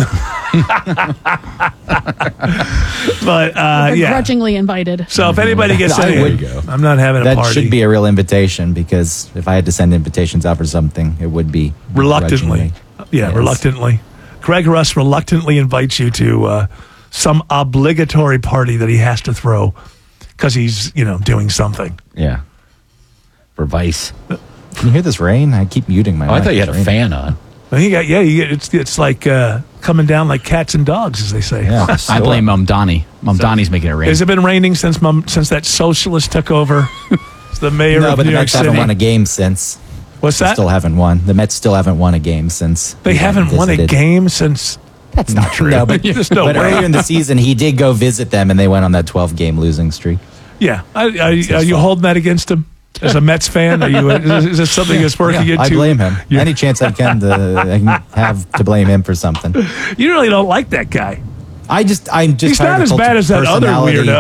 But uh, yeah. Begrudgingly invited. So if anybody gets I in, would- I'm not having a That party. should be a real invitation because if I had to send invitations out for something, it would be reluctantly. begrudgingly. Yeah, Yes. reluctantly. Greg Russ reluctantly invites you to uh, some obligatory party that he has to throw because he's, you know, doing something. Yeah. For Vice. Can you hear this rain? I keep muting my Oh, I mic. thought you had It's a raining. fan on. Well, you got, yeah, you get, it's it's like uh, coming down like cats and dogs, as they say. Yeah, I blame Mom Donnie. Mom Donnie's making it rain. Has it been raining since mom, since that socialist took over? It's the mayor No, of but New the York Mets haven't City. won a game since. What's They that? Still haven't won. The Mets still haven't won a game since. They we haven't won a visited. game since. That's not true. No, but, There's no but way. earlier in the season, he did go visit them, and they went on that twelve-game losing streak. Yeah, I, I, are you holding that against him as a Mets fan? Are you? Is, is this something that's working Yeah, into? I blame him. Yeah. Any chance I can to I can have to blame him for something. You really don't like that guy. I just I'm just He's tired not of as cult- bad as that other personality. weirdo.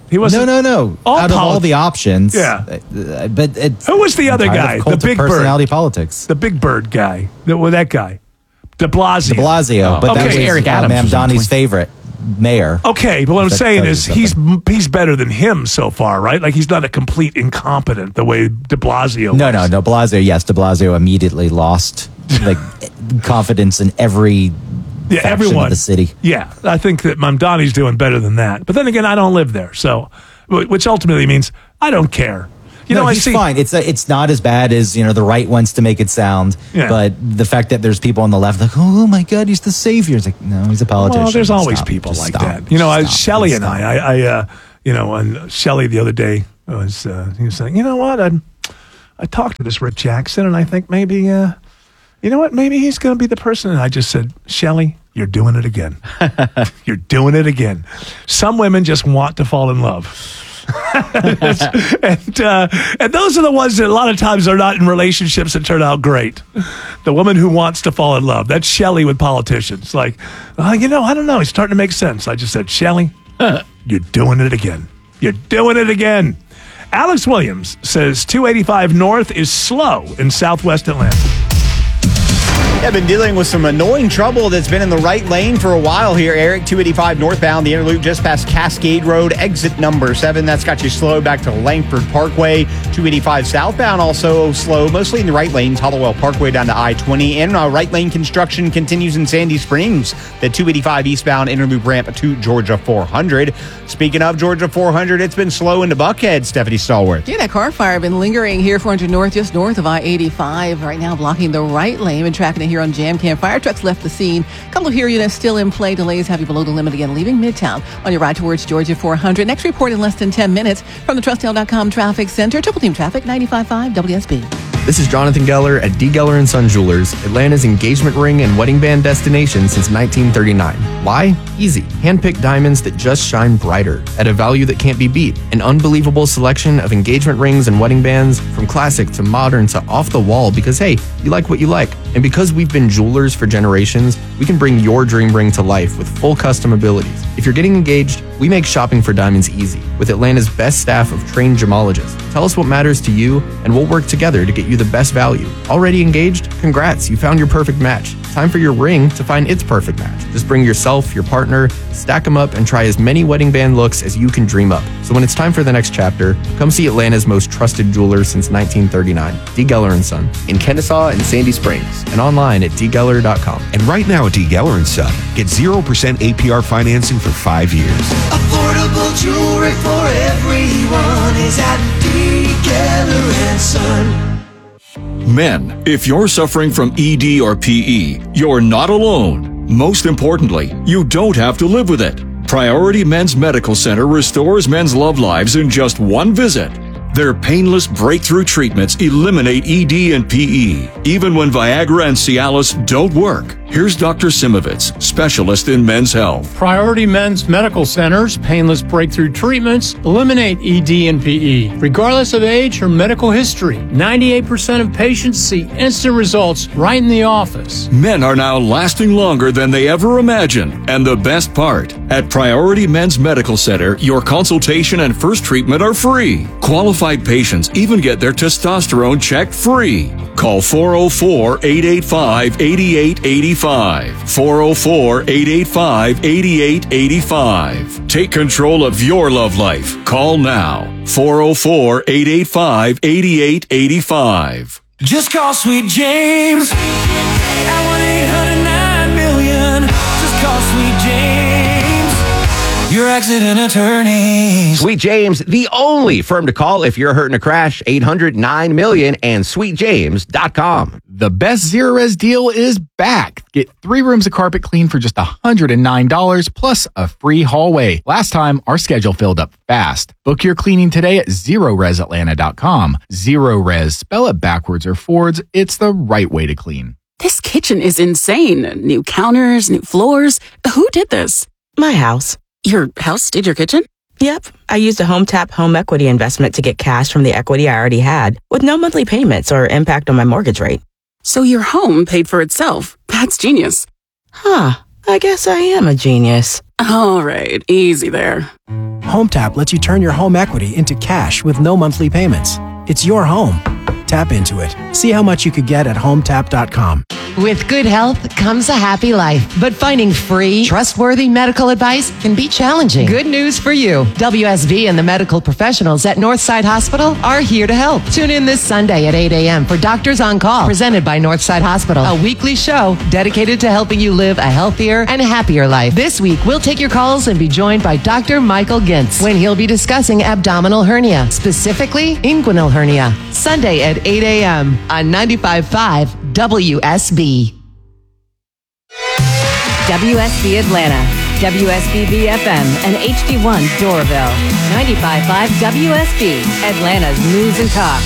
He wasn't. No, no, no. All Out of all polit- the options. Yeah. uh, But it's, Who was the I'm other tired of guy? cult The of big bird. personality politics. The big bird guy. The, well, that guy. De Blasio. De Blasio. But that was Eric uh, Adams. Ma'am Donnie's favorite mayor. Okay, but what I'm That saying tells is you he's he's better than him so far, right? Like he's not a complete incompetent the way De Blasio. No, no, De Blasio. Yes, De Blasio immediately lost like confidence in every Yeah, faction everyone. of the city. Yeah, I think that Mamdani's doing better than that. But then again, I don't live there, so which ultimately means I don't care. You no, know, I he's see. fine. It's a, it's not as bad as you know the right wants to make it sound. Yeah. But the fact that there's people on the left like, oh my God, he's the savior. It's like, no, he's a politician. Well, there's always Stop. people Just like stop. that. You know, I, Stop. Shelley and Stop. I, I, I uh, you know, and Shelley the other day was, uh, he was saying, you know what, I, I talked to this Rick Jackson, and I think maybe, uh, you know what, maybe he's going to be the person. And I just said, Shelley, you're doing it again. You're doing it again. Some women just want to fall in love. and uh, and those are the ones that a lot of times are not in relationships that turn out great. The woman who wants to fall in love. That's Shelley with politicians. Like, oh, you know, I don't know. It's starting to make sense. I just said, Shelley, you're doing it again. You're doing it again. Alex Williams says two eighty-five North is slow in Southwest Atlanta. I've been dealing with some annoying trouble that's been in the right lane for a while here, Eric. two eighty-five northbound, the inner loop just past Cascade Road, exit number seven. That's got you slow back to Langford Parkway. two eighty-five southbound also slow, mostly in the right lanes, Hollowell Parkway down to I twenty. And uh, right lane construction continues in Sandy Springs. The two eighty-five eastbound inner loop ramp to Georgia four hundred. Speaking of Georgia four hundred, it's been slow into Buckhead, Stephanie Stallworth. Yeah, that car fire been lingering here, four hundred north, just north of I eighty-five. Right now, blocking the right lane and tracking it here on Jam Cam. Fire trucks left the scene. A couple of here units still in play. Delays have you below the limit again, leaving Midtown on your ride towards Georgia four hundred. Next report in less than ten minutes from the Trustel dot com Traffic Center. Triple Team Traffic, ninety-five point five W S B. This is Jonathan Geller at D. Geller and Son Jewelers, Atlanta's engagement ring and wedding band destination since nineteen thirty-nine. Why? Easy. Hand-picked diamonds that just shine brighter at a value that can't be beat. An unbelievable selection of engagement rings and wedding bands from classic to modern to off the wall because, hey, you like what you like. And because we've been jewelers for generations, we can bring your dream ring to life with full custom abilities. If you're getting engaged, we make shopping for diamonds easy with Atlanta's best staff of trained gemologists. Tell us what matters to you, and we'll work together to get you the best value. Already engaged? Congrats, you found your perfect match. Time for your ring to find its perfect match. Just bring yourself, your partner, stack them up, and try as many wedding band looks as you can dream up. So when it's time for the next chapter, come see Atlanta's most trusted jeweler since nineteen thirty-nine, D. Geller and Son, in Kennesaw and Sandy Springs, and online at d geller dot com. And right now at D. Geller and Son, get zero percent A P R financing for five years. Affordable jewelry for everyone is at D. Geller and Son. Men, if you're suffering from E D or P E, you're not alone. Most importantly, you don't have to live with it. Priority Men's Medical Center restores men's love lives in just one visit. Their painless breakthrough treatments eliminate E D and P E, even when Viagra and Cialis don't work. Here's Doctor Simovitz, specialist in men's health. Priority Men's Medical Center's painless breakthrough treatments eliminate E D and P E, regardless of age or medical history. ninety-eight percent of patients see instant results right in the office. Men are now lasting longer than they ever imagined. And the best part, at Priority Men's Medical Center, your consultation and first treatment are free. Qualified patients even get their testosterone checked free. Call four oh four, eight eight five, eight eight eight five. four oh four, eight eight five, eight eight eight five. Take control of your love life. Call now. four oh four, eight eight five, eight eight eight five. Just call Sweet James at one eight hundred nine million. Just call Sweet James, your accident attorney. Sweet James, the only firm to call if you're hurt in a crash. eight hundred nine million and sweet james dot com. The best Zero Res deal is back. Get three rooms of carpet clean for just one hundred nine dollars plus a free hallway. Last time, our schedule filled up fast. Book your cleaning today at zero res atlanta dot com. Zero Res, spell it backwards or forwards. It's the right way to clean. This kitchen is insane. New counters, new floors. Who did this? My house. Your house did your kitchen? Yep. I used a HomeTap home equity investment to get cash from the equity I already had with no monthly payments or impact on my mortgage rate. So your home paid for itself. That's genius. Huh. I guess I am a genius. All right. Easy there. HomeTap lets you turn your home equity into cash with no monthly payments. It's your home. Tap into it. See how much you could get at home tap dot com. With good health comes a happy life, but finding free, trustworthy medical advice can be challenging. Good news for you. W S V and the medical professionals at Northside Hospital are here to help. Tune in this Sunday at eight a.m. for Doctors on Call, presented by Northside Hospital, a weekly show dedicated to helping you live a healthier and happier life. This week, we'll take your calls and be joined by Doctor Michael Gintz when he'll be discussing abdominal hernia, specifically inguinal hernia. Sunday at eight a.m. on ninety-five point five W S B. W S B Atlanta, W S B B F M, and H D one Doraville. ninety-five point five W S B, Atlanta's News and Talk.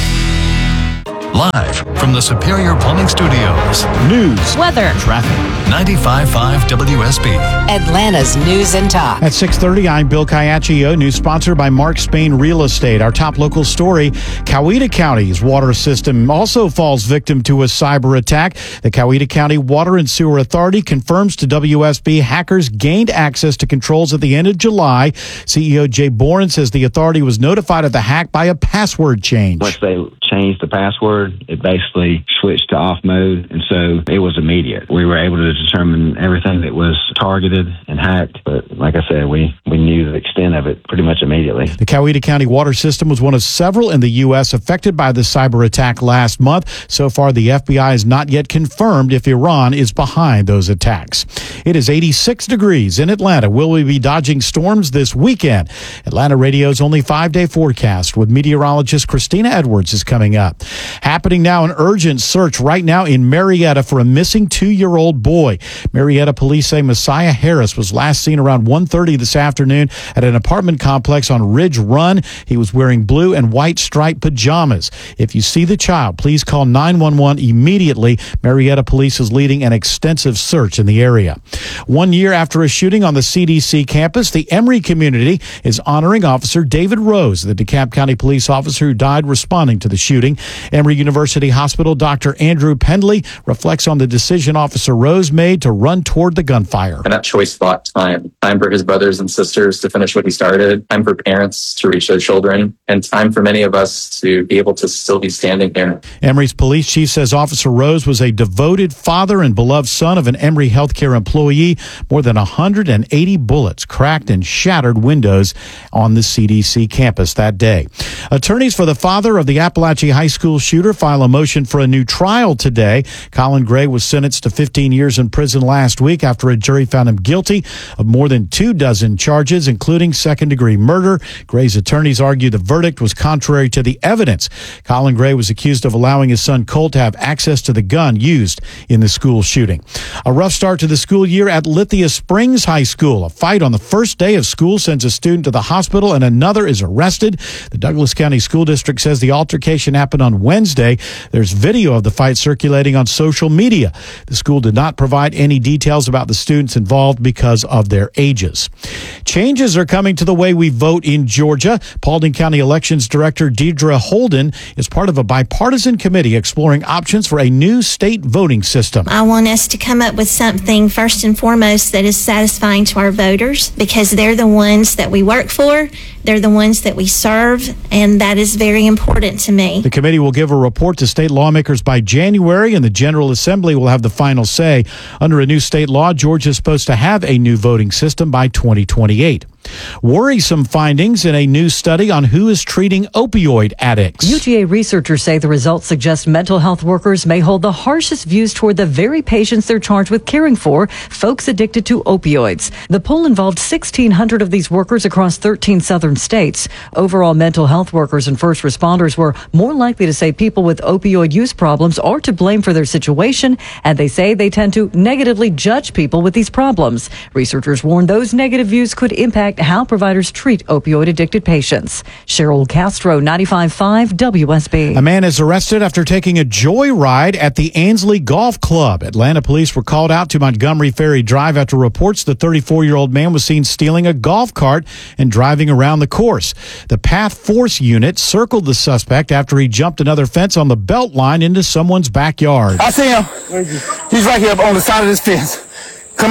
Live from the Superior Plumbing Studios. News, weather, traffic. ninety-five point five W S B. Atlanta's News and Talk. At six thirty, I'm Bill Caiaccio. News sponsored by Mark Spain Real Estate. Our top local story, Coweta County's water system also falls victim to a cyber attack. The Coweta County Water and Sewer Authority confirms to W S B hackers gained access to controls at the end of July. C E O Jay Boren says the authority was notified of the hack by a password change. Once they changed the password, it basically switched to off mode, and so it was immediate. We were able to determine everything that was targeted and hacked, but like I said, we, we knew the extent of it pretty much immediately. The Coweta County water system was one of several in the U S affected by the cyber attack last month. So far, the F B I has not yet confirmed if Iran is behind those attacks. It is eighty-six degrees in Atlanta. Will we be dodging storms this weekend? Atlanta Radio's only five-day forecast with meteorologist Christina Edwards is coming up. Happening now, an urgent search right now in Marietta for a missing two-year-old boy. Marietta police say Messiah Harris was last seen around one thirty this afternoon at an apartment complex on Ridge Run. He was wearing blue and white striped pajamas. If you see the child, please call nine one one immediately. Marietta police is leading an extensive search in the area. One year after a shooting on the C D C campus, the Emory community is honoring Officer David Rose, the DeKalb County police officer who died responding to the shooting. Emory University Hospital Doctor Andrew Pendley reflects on the decision Officer Rose made to run toward the gunfire. And that choice bought time. Time for his brothers and sisters to finish what he started, time for parents to reach their children, and time for many of us to be able to still be standing here. Emory's police chief says Officer Rose was a devoted father and beloved son of an Emory healthcare employee. More than one hundred eighty bullets cracked and shattered windows on the C D C campus that day. Attorneys for the father of the Appalachia High School shooter file a motion for a new trial today. Colin Gray was sentenced to fifteen years in prison last week after a jury found him guilty of more than two dozen charges, including second-degree murder. Gray's attorneys argue the verdict was contrary to the evidence. Colin Gray was accused of allowing his son Colt to have access to the gun used in the school shooting. A rough start to the school year at Lithia Springs High School. A fight on the first day of school sends a student to the hospital and another is arrested. The Douglas County School District says the altercation happened on Wednesday. There's video of the fight circulating on social media. The school did not provide any details about the students involved because of their ages. Changes are coming to the way we vote in Georgia. Paulding County Elections Director Deidre Holden is part of a bipartisan committee exploring options for a new state voting system. I want us to come up with something first and foremost that is satisfying to our voters, because they're the ones that we work for, they're the ones that we serve, and that is very important to me. The committee will give a report to state lawmakers by January, and the General Assembly will have the final say. Under a new state law, Georgia is supposed to have a new voting system by twenty twenty-eight. Worrisome findings in a new study on who is treating opioid addicts. U G A researchers say the results suggest mental health workers may hold the harshest views toward the very patients they're charged with caring for, folks addicted to opioids. The poll involved sixteen hundred of these workers across thirteen southern states. Overall, mental health workers and first responders were more likely to say people with opioid use problems are to blame for their situation, and they say they tend to negatively judge people with these problems. Researchers warn those negative views could impact how providers treat opioid-addicted patients. Cheryl Castro, ninety-five point five W S B. A man is arrested after taking a joyride at the Ansley Golf Club. Atlanta police were called out to Montgomery Ferry Drive after reports the thirty-four-year-old man was seen stealing a golf cart and driving around the course. The Path Force unit circled the suspect after he jumped another fence on the belt line into someone's backyard. I see him. He's right here on the side of this fence. Come here.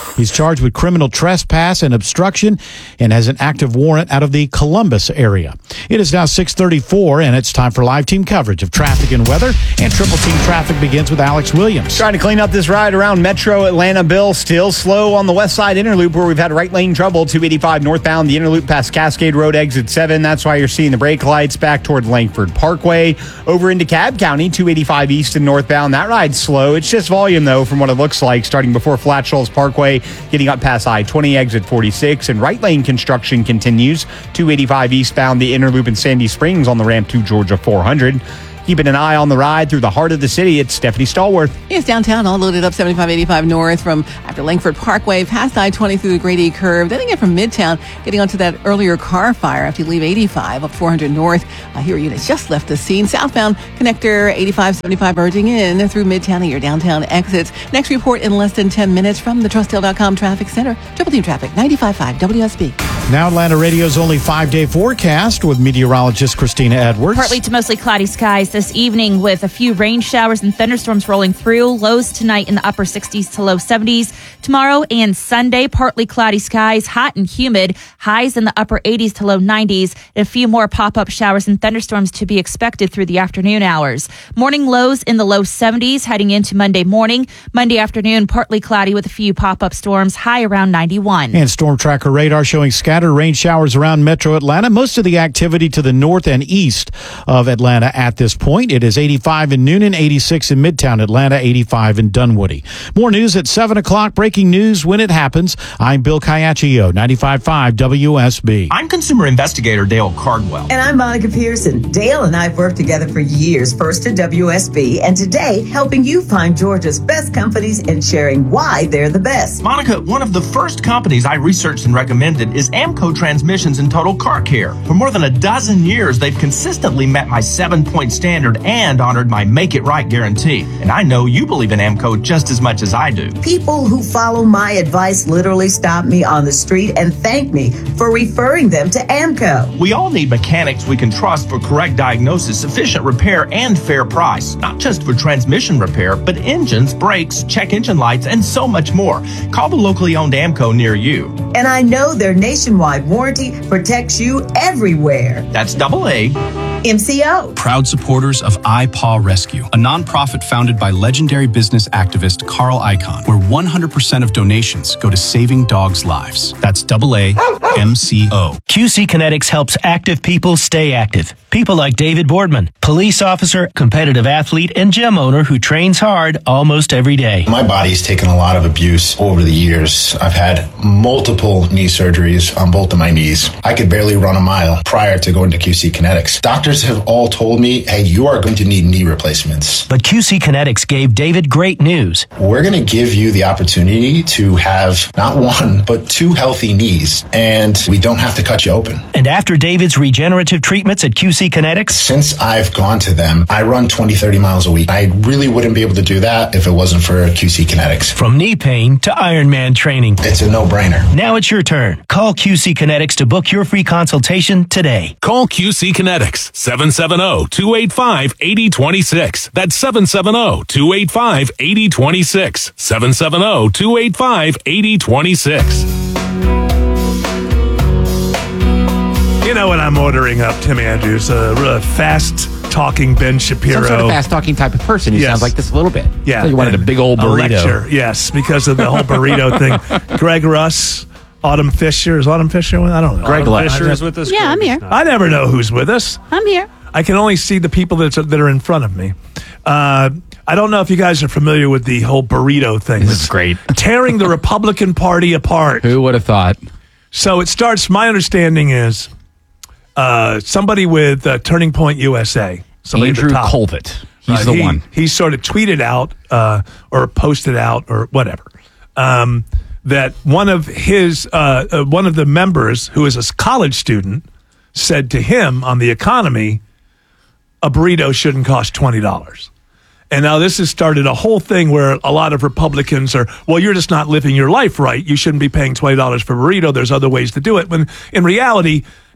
He's charged with criminal trespass and obstruction and has an active warrant out of the Columbus area. It is now six thirty-four, and it's time for live team coverage of traffic and weather. And Triple Team Traffic begins with Alex Williams. Trying to clean up this ride around Metro Atlanta. Bill, still slow on the west side Interloop where we've had right lane trouble. two eighty-five northbound, the Interloop past Cascade Road, exit seven. That's why you're seeing the brake lights back toward Langford Parkway. Over into Cab County, two eighty-five east and northbound. That ride's slow. It's just volume, though, from what it looks like, starting before Flat Shoals Parkway, getting up past I twenty, exit forty-six. And right lane construction continues. two eighty-five eastbound, the Interloop in Sandy Springs on the ramp to Georgia four hundred. Keeping an eye on the ride through the heart of the city, it's Stephanie Stallworth. It's downtown, all loaded up seventy-five eighty-five north from after Langford Parkway, past I twenty through the Grady Curve. Then again from Midtown, getting onto that earlier car fire after you leave eighty-five up four hundred north. Uh, here units just left the scene. Southbound connector eighty-five seventy-five merging in through Midtown at your downtown exits. Next report in less than ten minutes from the Trustdale dot com Traffic Center. Triple Team Traffic, ninety-five point five W S B. Now Atlanta Radio's only five-day forecast with meteorologist Christina Edwards. Partly to mostly cloudy skies this evening with a few rain showers and thunderstorms rolling through. Lows tonight in the upper sixties to low seventies. Tomorrow and Sunday, partly cloudy skies, hot and humid. Highs in the upper eighties to low nineties. And a few more pop-up showers and thunderstorms to be expected through the afternoon hours. Morning lows in the low seventies heading into Monday morning. Monday afternoon, partly cloudy with a few pop-up storms, high around ninety-one. And Storm Tracker radar showing scattered rain showers around Metro Atlanta. Most of the activity to the north and east of Atlanta at this point. It is eighty-five in Noonan, eighty-six in Midtown Atlanta, eighty-five in Dunwoody. More news at seven o'clock. Breaking news when it happens. I'm Bill Caiaccio, ninety-five point five W S B. I'm consumer investigator Dale Cardwell. And I'm Monica Pearson. Dale and I have worked together for years, first at W S B, and today helping you find Georgia's best companies and sharing why they're the best. Monica, one of the first companies I researched and recommended is Amco Transmissions and Total Car Care. For more than a dozen years, they've consistently met my seven-point standard and honored my Make It Right guarantee. And I know you believe in Amco just as much as I do. People who follow my advice literally stop me on the street and thank me for referring them to Amco. We all need mechanics we can trust for correct diagnosis, efficient repair, and fair price. Not just for transmission repair, but engines, brakes, check engine lights, and so much more. Call the locally owned Amco near you. And I know their nationwide warranty protects you everywhere. That's double A. M C O. Proud supporters of iPaw Rescue, a nonprofit founded by legendary business activist Carl Icahn, where one hundred percent of donations go to saving dogs' lives. That's double A M C O. Q C Kinetics helps active people stay active. People like David Boardman, police officer, competitive athlete, and gym owner who trains hard almost every day. My body's taken a lot of abuse over the years. I've had multiple knee surgeries on both of my knees. I could barely run a mile prior to going to Q C Kinetics. Doctors have all told me, hey, you are going to need knee replacements. But Q C Kinetics gave David great news. We're going to give you the opportunity to have not one, but two healthy knees, and we don't have to cut you open. And after David's regenerative treatments at Q C Kinetics? Since I've gone to them, I run twenty, thirty miles a week. I really wouldn't be able to do that if it wasn't for Q C Kinetics. From knee pain to Ironman training. It's a no-brainer. Now it's your turn. Call Q C Kinetics to book your free consultation today. Call Q C Kinetics, seven seven zero, two eight five, eight zero two six. That's seven seven zero, two eight five, eight zero two six. seven seven zero, two eight five, eight zero two six. You know what I'm ordering up, Tim Andrews? A uh, fast-talking Ben Shapiro. Some sort of fast-talking type of person. He Yes. sounds like this a little bit. Yeah. So you wanted a big old A burrito. lecture, yes, because of the whole burrito thing. Greg Russ, Autumn Fisher. Is Autumn Fisher with? I don't know. Greg Autumn left. Fisher is with us. Yeah, I'm here. I never know who's with us. I'm here. I can only see the people that's, that are in front of me. Uh, I don't know if you guys are familiar with the whole burrito thing. This is great. Tearing the Republican Party apart. Who would have thought? So it starts, my understanding is uh, somebody with uh, Turning Point U S A. Somebody at the Andrew top. Colvett. He's Uh, the he, one. He sort of tweeted out uh, or posted out or whatever um, that one of his uh, uh, one of the members who is a college student said to him on the economy, a burrito shouldn't cost twenty dollars. And now this has started a whole thing where a lot of Republicans are, well, you're just not living your life right. You shouldn't be paying twenty dollars for a burrito. There's other ways to do it. When in reality,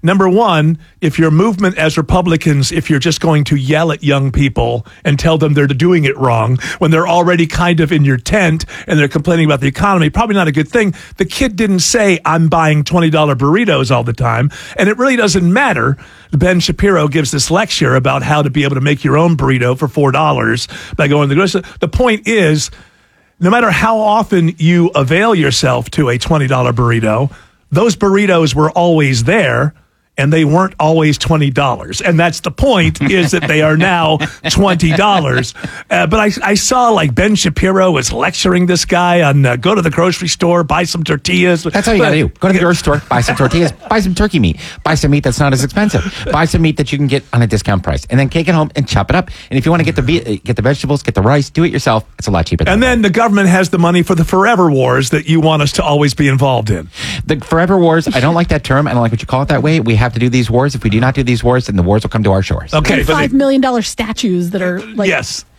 Number one, if your movement as Republicans, if you're just going to yell at young people and tell them they're doing it wrong when they're already kind of in your tent and they're complaining about the economy, probably not a good thing. The kid didn't say, I'm buying twenty dollar burritos all the time. And it really doesn't matter. Ben Shapiro gives this lecture about how to be able to make your own burrito for four dollars by going to the grocery store. The point is, no matter how often you avail yourself to a twenty dollar burrito, those burritos were always there. And they weren't always twenty dollars. And that's the point, is that they are now twenty dollars. Uh, but I, I saw like Ben Shapiro was lecturing this guy on uh, go to the grocery store, buy some tortillas. That's all you got to do. Go to the grocery store, buy some tortillas, buy some turkey meat, buy some meat that's not as expensive, buy some meat that you can get on a discount price, and then take it home and chop it up. And if you want to get the ve- get the vegetables, get the rice, do it yourself. It's a lot cheaper. And then the government has the money for the forever wars that you want us to always be involved in. The forever wars, I don't like that term. I don't like what you call it that way. We have to do these wars. If we do not do these wars, then the wars will come to our shores. Okay, and five million dollar statues that are like yes.